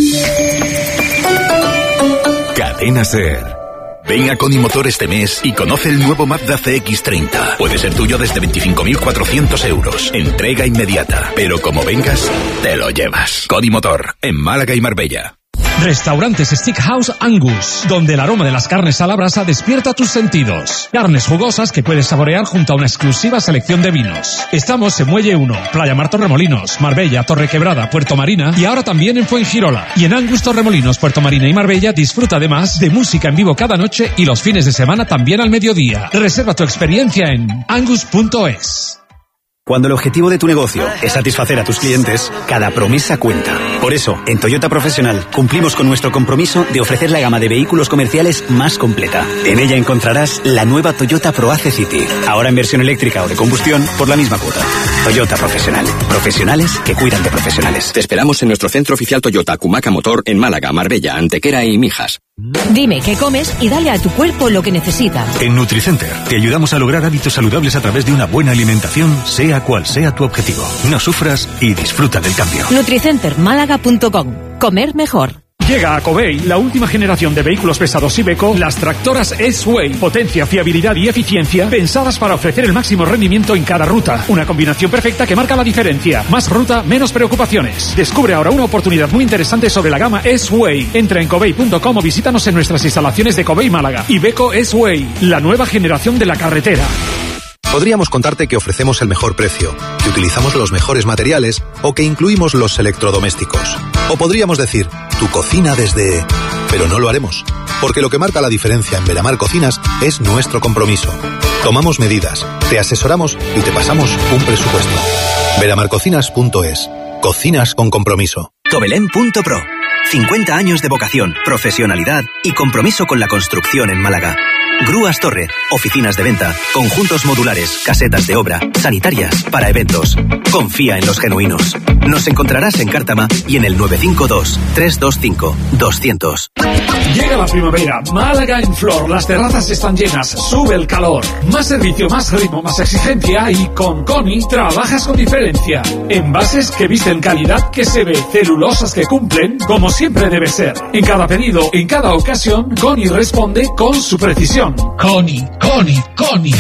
Cadena Ser. Ven a Conimotor este mes y conoce el nuevo Mazda C X treinta. Puede ser tuyo desde veinticinco mil cuatrocientos euros. Entrega inmediata. Pero como vengas, te lo llevas. Conimotor, en Málaga y Marbella. Restaurantes Steakhouse Angus, donde el aroma de las carnes a la brasa despierta tus sentidos. Carnes jugosas que puedes saborear junto a una exclusiva selección de vinos. Estamos en Muelle uno, Playa Mar Torremolinos, Marbella, Torrequebrada, Puerto Marina y ahora también en Fuengirola. Y en Angus Torremolinos, Puerto Marina y Marbella disfruta además de música en vivo cada noche y los fines de semana también al mediodía. Reserva tu experiencia en angus punto es. Cuando el objetivo de tu negocio es satisfacer a tus clientes, cada promesa cuenta. Por eso, en Toyota Profesional cumplimos con nuestro compromiso de ofrecer la gama de vehículos comerciales más completa. En ella encontrarás la nueva Toyota ProAce City, ahora en versión eléctrica o de combustión por la misma cuota. Toyota Profesional. Profesionales que cuidan de profesionales. Te esperamos en nuestro centro oficial Toyota Cumaca Motor en Málaga, Marbella, Antequera y Mijas. Dime qué comes y dale a tu cuerpo lo que necesita. En Nutricenter te ayudamos a lograr hábitos saludables a través de una buena alimentación, sea cual sea tu objetivo. No sufras y disfruta del cambio. Nutricenter Málaga punto com. Comer mejor. Llega a Covey la última generación de vehículos pesados Iveco, las tractoras S-Way. Potencia, fiabilidad y eficiencia pensadas para ofrecer el máximo rendimiento en cada ruta. Una combinación perfecta que marca la diferencia. Más ruta, menos preocupaciones. Descubre ahora una oportunidad muy interesante sobre la gama S-Way. Entra en covey punto com o visítanos en nuestras instalaciones de Covey Málaga. Iveco S-Way, la nueva generación de la carretera. Podríamos contarte que ofrecemos el mejor precio, que utilizamos los mejores materiales o que incluimos los electrodomésticos. O podríamos decir, tu cocina desde... Pero no lo haremos, porque lo que marca la diferencia en Veramar Cocinas es nuestro compromiso. Tomamos medidas, te asesoramos y te pasamos un presupuesto. veramar cocinas punto es. Cocinas con compromiso. Tobelén punto pro. cincuenta años de vocación, profesionalidad y compromiso con la construcción en Málaga. Grúas Torre, oficinas de venta, conjuntos modulares, casetas de obra, sanitarias, para eventos. Confía en los genuinos. Nos encontrarás en Cártama y en el nueve cinco dos, tres dos cinco, dos cero cero. Llega la primavera, Málaga en flor, las terrazas están llenas, sube el calor. Más servicio, más ritmo, más exigencia y con Coni trabajas con diferencia. Envases que visten calidad que se ve, celulosas que cumplen como siempre debe ser. En cada pedido, en cada ocasión, Coni responde con su precisión. Coni, Coni, Coni.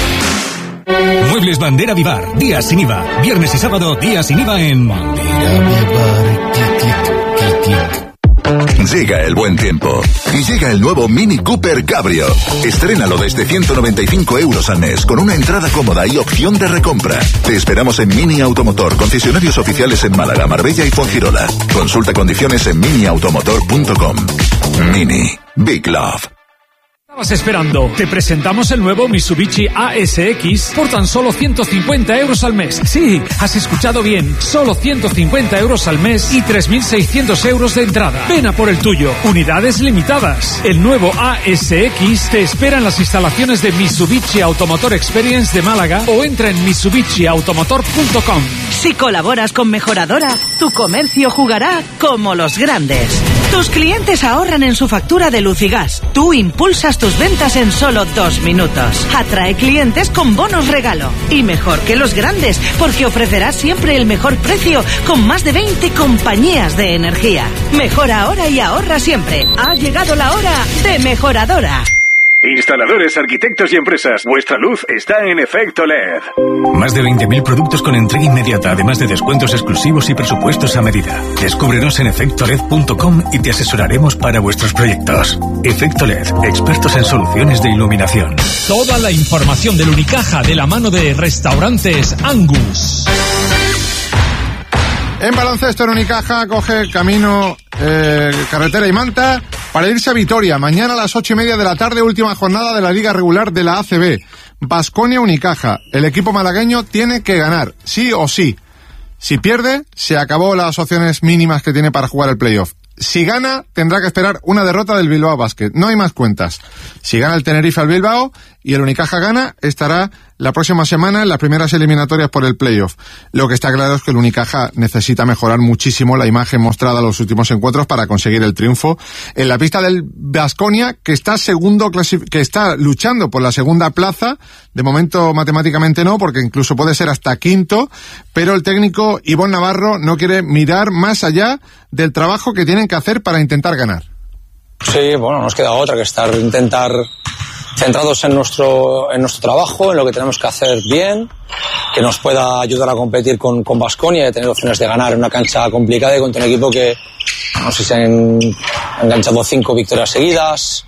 Muebles Bandera Vivar, días sin I V A. Viernes y sábado, días sin I V A en... Llega el buen tiempo y llega el nuevo Mini Cooper Cabrio. Estrénalo desde ciento noventa y cinco euros al mes con una entrada cómoda y opción de recompra. Te esperamos en Mini Automotor, concesionarios oficiales en Málaga, Marbella y Fuengirola. Consulta condiciones en mini automotor punto com. Mini, Big Love. ¿Estabas esperando? Te presentamos el nuevo Mitsubishi A S X por tan solo ciento cincuenta euros al mes. Sí, has escuchado bien. Solo ciento cincuenta euros al mes y tres mil seiscientos euros de entrada. Ven a por el tuyo. Unidades limitadas. El nuevo A S X te espera en las instalaciones de Mitsubishi Automotor Experience de Málaga o entra en mitsubishi automotor punto com. Si colaboras con Mejoradora, tu comercio jugará como los grandes. Tus clientes ahorran en su factura de luz y gas. Tú impulsas tus ventas en solo dos minutos. Atrae clientes con bonos regalo. Y mejor que los grandes, porque ofrecerás siempre el mejor precio con más de veinte compañías de energía. Mejora ahora y ahorra siempre. Ha llegado la hora de Mejoradora. Instaladores, arquitectos y empresas, vuestra luz está en Efecto L E D. Más de veinte mil productos con entrega inmediata, además de descuentos exclusivos y presupuestos a medida. Descúbrenos en efecto led punto com y te asesoraremos para vuestros proyectos. Efecto L E D, expertos en soluciones de iluminación. Toda la información del Unicaja de la mano de Restaurantes Angus. En baloncesto, en Unicaja coge camino, eh, carretera y Manta para irse a Vitoria. Mañana a las ocho y media de la tarde, última jornada de la liga regular de la A C B. Baskonia Unicaja. El equipo malagueño tiene que ganar, sí o sí. Si pierde, se acabó las opciones mínimas que tiene para jugar el playoff. Si gana, tendrá que esperar una derrota del Bilbao Basket. No hay más cuentas. Si gana el Tenerife al Bilbao y el Unicaja gana, estará la próxima semana en las primeras eliminatorias por el playoff. Lo que está claro es que el Unicaja necesita mejorar muchísimo la imagen mostrada en los últimos encuentros para conseguir el triunfo en la pista del Baskonia, que está segundo clasif- que está luchando por la segunda plaza. De momento matemáticamente no, porque incluso puede ser hasta quinto, pero el técnico Ivón Navarro no quiere mirar más allá del trabajo que tienen que hacer para intentar ganar. Sí, bueno, nos queda otra que estar, intentar centrados en nuestro en nuestro trabajo, en lo que tenemos que hacer bien, que nos pueda ayudar a competir con con Baskonia y tener opciones de ganar en una cancha complicada y contra un equipo que no sé si han enganchado cinco victorias seguidas,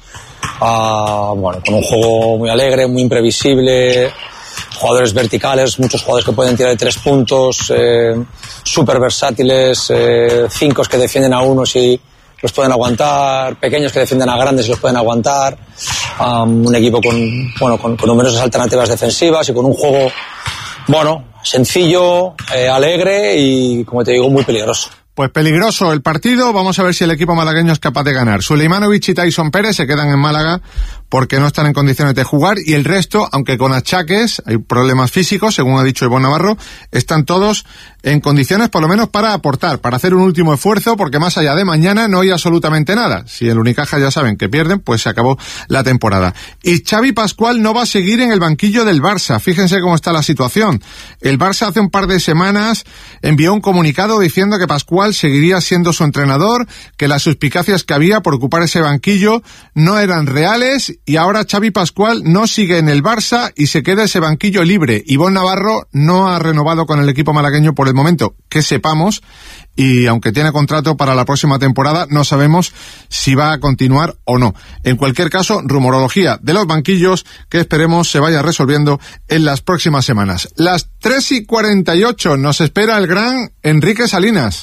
uh, bueno, con un juego muy alegre, muy imprevisible, jugadores verticales, muchos jugadores que pueden tirar de tres puntos, eh, súper versátiles, eh, cinco que defienden a unos y los pueden aguantar, pequeños que defienden a grandes y los pueden aguantar, um, un equipo con, bueno, con, con numerosas alternativas defensivas y con un juego, bueno, sencillo, eh, alegre y, como te digo, muy peligroso. Pues peligroso el partido, vamos a ver si el equipo malagueño es capaz de ganar. Suleimanovic y Tyson Pérez se quedan en Málaga porque no están en condiciones de jugar y el resto, aunque con achaques, hay problemas físicos, según ha dicho Ivón Navarro, están todos en condiciones por lo menos para aportar, para hacer un último esfuerzo, porque más allá de mañana no hay absolutamente nada. Si el Unicaja ya saben que pierden, pues se acabó la temporada. Y Xavi Pascual no va a seguir en el banquillo del Barça. Fíjense cómo está la situación. El Barça hace un par de semanas envió un comunicado diciendo que Pascual seguiría siendo su entrenador, que las suspicacias que había por ocupar ese banquillo no eran reales, y ahora Xavi Pascual no sigue en el Barça y se queda ese banquillo libre. Ivón Navarro no ha renovado con el equipo malagueño por el momento, que sepamos, y aunque tiene contrato para la próxima temporada, no sabemos si va a continuar o no. En cualquier caso, rumorología de los banquillos que esperemos se vaya resolviendo en las próximas semanas. Las tres y cuarenta y ocho nos espera el gran Enrique Salinas.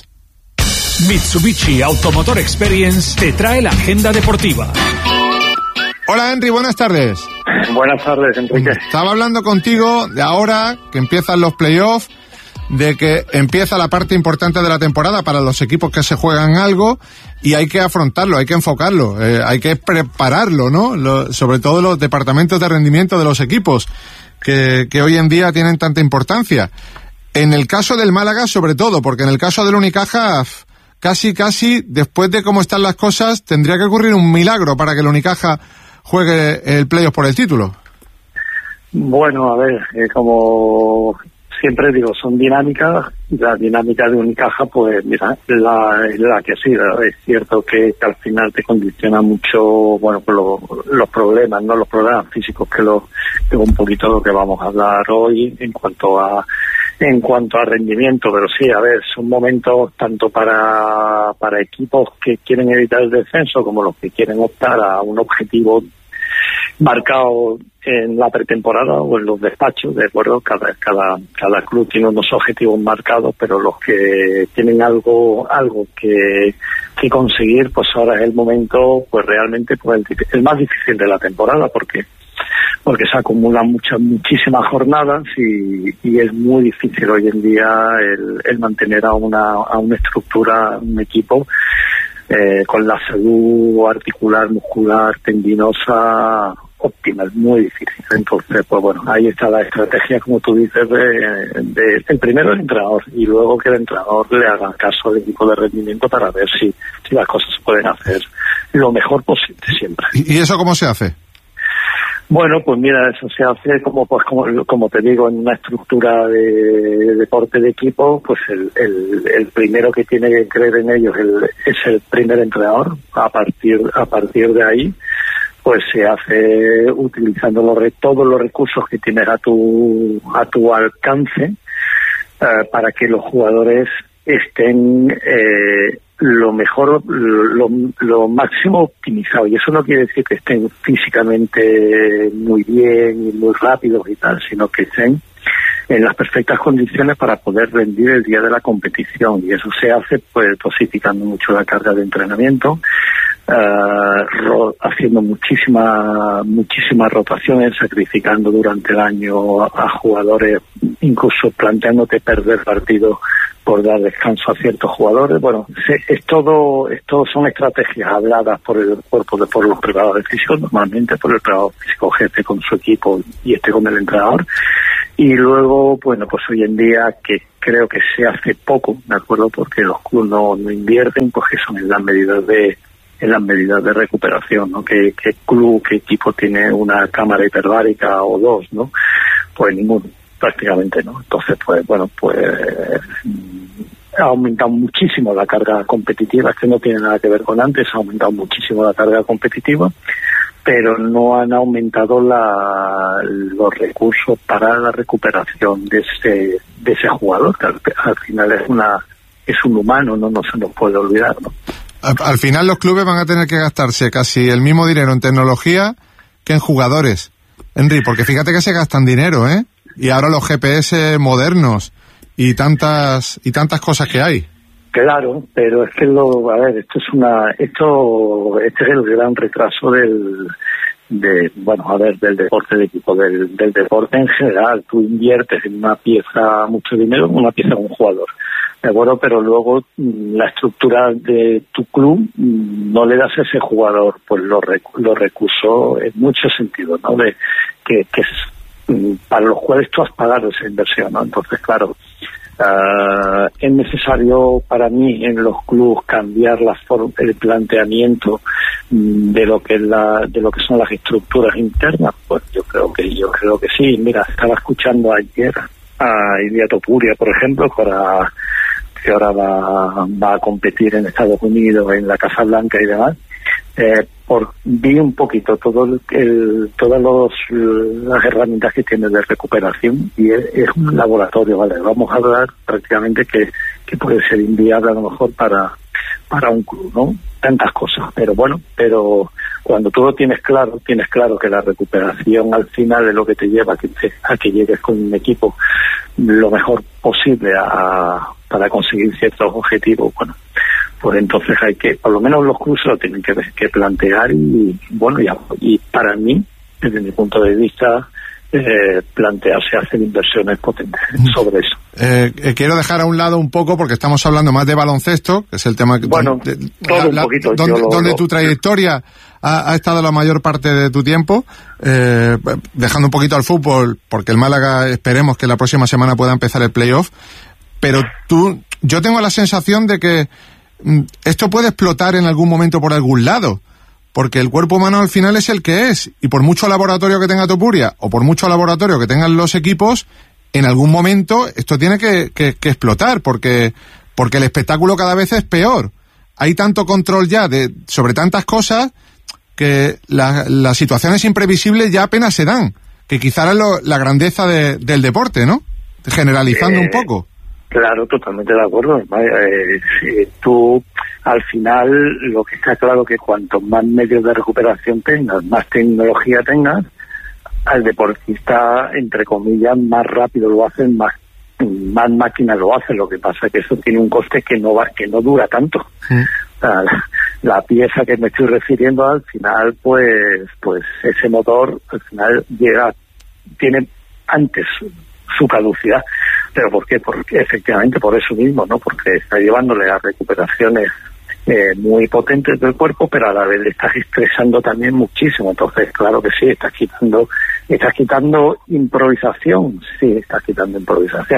Mitsubishi Automotor Experience te trae la agenda deportiva. Hola Henry, buenas tardes. Buenas tardes, Enrique. Estaba hablando contigo de ahora que empiezan los playoffs, de que empieza la parte importante de la temporada para los equipos que se juegan algo y hay que afrontarlo, hay que enfocarlo, eh, hay que prepararlo, ¿no? Lo, sobre todo los departamentos de rendimiento de los equipos que, que hoy en día tienen tanta importancia. En el caso del Málaga, sobre todo, porque en el caso del Unicaja, casi, casi, después de cómo están las cosas, tendría que ocurrir un milagro para que el Unicaja juegue el playoff por el título. Bueno, a ver, eh, como siempre digo, son dinámicas, y la dinámica de Unicaja, pues mira, la, la que sí, es cierto que, que al final te condiciona mucho, bueno, pues lo, los problemas, ¿no? Los problemas físicos, que, lo, que es un poquito lo que vamos a hablar hoy en cuanto a en cuanto a rendimiento, pero sí, a ver, son momentos tanto para, para equipos que quieren evitar el descenso como los que quieren optar a un objetivo marcado en la pretemporada o en los despachos, de acuerdo, cada cada cada club tiene unos objetivos marcados, pero los que tienen algo algo que que conseguir, pues ahora es el momento, pues realmente pues el, el más difícil de la temporada, porque porque se acumulan muchas muchísimas jornadas y, y es muy difícil hoy en día el, el mantener a una a una estructura, un equipo eh, con la salud articular, muscular, tendinosa óptima, es muy difícil. Entonces, pues bueno, ahí está la estrategia, como tú dices, de, de el primero el entrenador y luego que el entrenador le haga caso al equipo de rendimiento para ver si, si las cosas se pueden hacer lo mejor posible siempre. ¿Y eso cómo se hace? Bueno, pues mira, eso se hace como pues como, como te digo, en una estructura de, de deporte de equipo, pues el, el, el primero que tiene que creer en ellos el, es el primer entrenador. A partir a partir de ahí, pues se hace utilizando los, todos los recursos que tienes a tu a tu alcance uh, para que los jugadores estén eh, lo mejor, lo, lo máximo optimizado. Y eso no quiere decir que estén físicamente muy bien y muy rápidos y tal, sino que estén en las perfectas condiciones para poder rendir el día de la competición. Y eso se hace pues dosificando mucho la carga de entrenamiento, Uh, ro- haciendo muchísima muchísimas rotaciones, sacrificando durante el año a, a jugadores, incluso planteándote perder partidos por dar descanso a ciertos jugadores. Bueno, se, es todo, es todo son estrategias habladas por el cuerpo de, por los preparadores físicos, normalmente por el preparador físico jefe con su equipo y este con el entrenador. Y luego, bueno, pues hoy en día, que creo que se hace poco, ¿de acuerdo? Porque los clubes no, no invierten, pues que son en las medidas de en las medidas de recuperación, ¿no? ¿Qué, qué club, qué equipo tiene una cámara hiperbárica o dos, ¿no? Pues ninguno, prácticamente, ¿no? Entonces, pues, bueno, pues ha aumentado muchísimo la carga competitiva, es que no tiene nada que ver con antes, ha aumentado muchísimo la carga competitiva, pero no han aumentado la, los recursos para la recuperación de ese, de ese jugador, que al, al final es una es un humano, no, no se nos puede olvidar, ¿no? Al final los clubes van a tener que gastarse casi el mismo dinero en tecnología que en jugadores, Henry, porque fíjate que se gastan dinero, ¿eh? Y ahora los G P S modernos y tantas y tantas cosas que hay. Claro, pero es que lo, a ver, esto es una, esto, este es el gran retraso del, de, bueno, a ver, del deporte de equipo, del, del deporte en general. Tú inviertes en una pieza mucho dinero, en una pieza de un jugador. De acuerdo, pero luego la estructura de tu club no le das a ese jugador pues los, recu- los recursos en muchos sentidos, ¿no? De que, que es, para los cuales tú has pagado esa inversión, ¿no? Entonces, claro, uh, es necesario para mí en los clubes cambiar la forma, el planteamiento de lo que es la, de lo que son las estructuras internas. Pues yo creo que yo creo que sí. Mira, estaba escuchando ayer a Ilia Topuria, por ejemplo, para que ahora va, va a competir en Estados Unidos, en la Casa Blanca y demás. Eh, por, vi un poquito todo el, el, todas los, las herramientas que tiene de recuperación y es, es un laboratorio, ¿vale? Vamos a hablar prácticamente que, que puede ser inviable a lo mejor para, para un club, ¿no? Tantas cosas, pero bueno, pero cuando tú lo tienes claro, tienes claro que la recuperación al final es lo que te lleva a que, a que llegues con un equipo lo mejor posible a, para conseguir ciertos objetivos, bueno, pues entonces hay que, por lo menos los clubes lo tienen que, que plantear y, bueno, y, y para mí, desde mi punto de vista, eh, plantearse hacer inversiones potentes sobre eso. Eh, eh, quiero dejar a un lado un poco, porque estamos hablando más de baloncesto, que es el tema que bueno, de, todo la, un poquito, donde, lo, donde lo, tu trayectoria ha, ha estado la mayor parte de tu tiempo, eh, dejando un poquito al fútbol, porque el Málaga esperemos que la próxima semana pueda empezar el playoff, pero tú, yo tengo la sensación de que mm, esto puede explotar en algún momento por algún lado, porque el cuerpo humano al final es el que es, y por mucho laboratorio que tenga Topuria, o por mucho laboratorio que tengan los equipos, en algún momento esto tiene que, que, que explotar, porque, porque el espectáculo cada vez es peor. Hay tanto control ya de, sobre tantas cosas que la, las situaciones imprevisibles ya apenas se dan, que quizá es lo, la grandeza de, del deporte, ¿no? Generalizando eh, un poco. Claro, totalmente de acuerdo. Eh, si tú, al final, lo que está claro que cuanto más medios de recuperación tengas, más tecnología tengas, al deportista, entre comillas, más rápido lo hacen, más más máquinas lo hacen. Lo que pasa es que eso tiene un coste que no va, que no dura tanto. Sí. La, la pieza que me estoy refiriendo, al final, pues, pues ese motor, al final llega, tiene antes su caducidad. ¿Pero por qué? Porque efectivamente por eso mismo, ¿no? Porque está llevándole a recuperaciones eh, muy potentes del cuerpo, pero a la vez le estás estresando también muchísimo. Entonces, claro que sí, estás quitando, estás quitando improvisación, sí, estás quitando improvisación.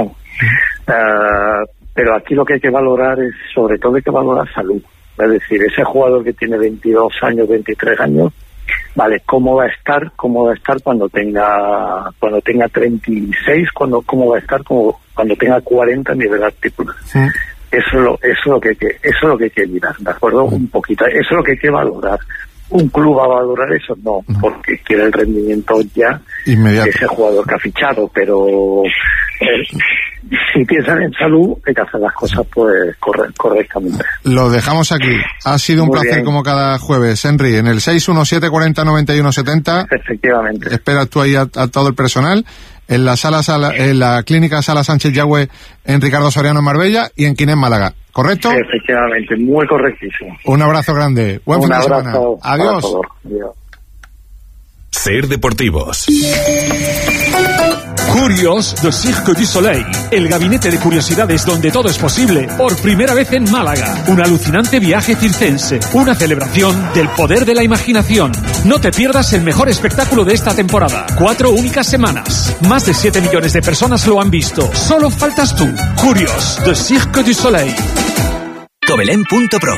Uh, pero aquí lo que hay que valorar es, sobre todo hay que valorar salud. Es decir, ese jugador que tiene veintidós años, veintitrés años, vale, ¿cómo va a estar? ¿Cómo va a estar cuando tenga cuando tenga treinta y seis? Cuando, ¿Cómo va a estar como cuando tenga cuarenta a nivel articular? Sí. Eso es lo, eso es lo que hay que, eso es lo que hay que mirar, ¿de acuerdo? Un poquito, eso es lo que hay que valorar. ¿Un club va a valorar eso? No, porque quiere el rendimiento ya inmediato de ese jugador que ha fichado, pero eh, si piensan en salud hay que hacer las cosas pues corre correctamente. Lo dejamos aquí. Ha sido un Muy placer bien. como cada jueves, Henry, en el seis uno siete cuarenta noventa y uno setenta. Efectivamente. Esperas tú ahí a, a todo el personal en la sala, sala en la clínica Sala Sánchez Yagüe en Ricardo Soriano en Marbella y en Quín en Málaga, ¿correcto? Efectivamente, muy correctísimo. Un abrazo grande. Buen Un fin de abrazo semana. para Adiós. todos. Adiós. Ser Deportivos. Curios de Cirque du Soleil, el gabinete de curiosidades donde todo es posible, por primera vez en Málaga. Un alucinante viaje circense, una celebración del poder de la imaginación. No te pierdas el mejor espectáculo de esta temporada. Cuatro únicas semanas. Más de siete millones de personas lo han visto. Solo faltas tú. Curios de Cirque du Soleil. Tobelén punto pro.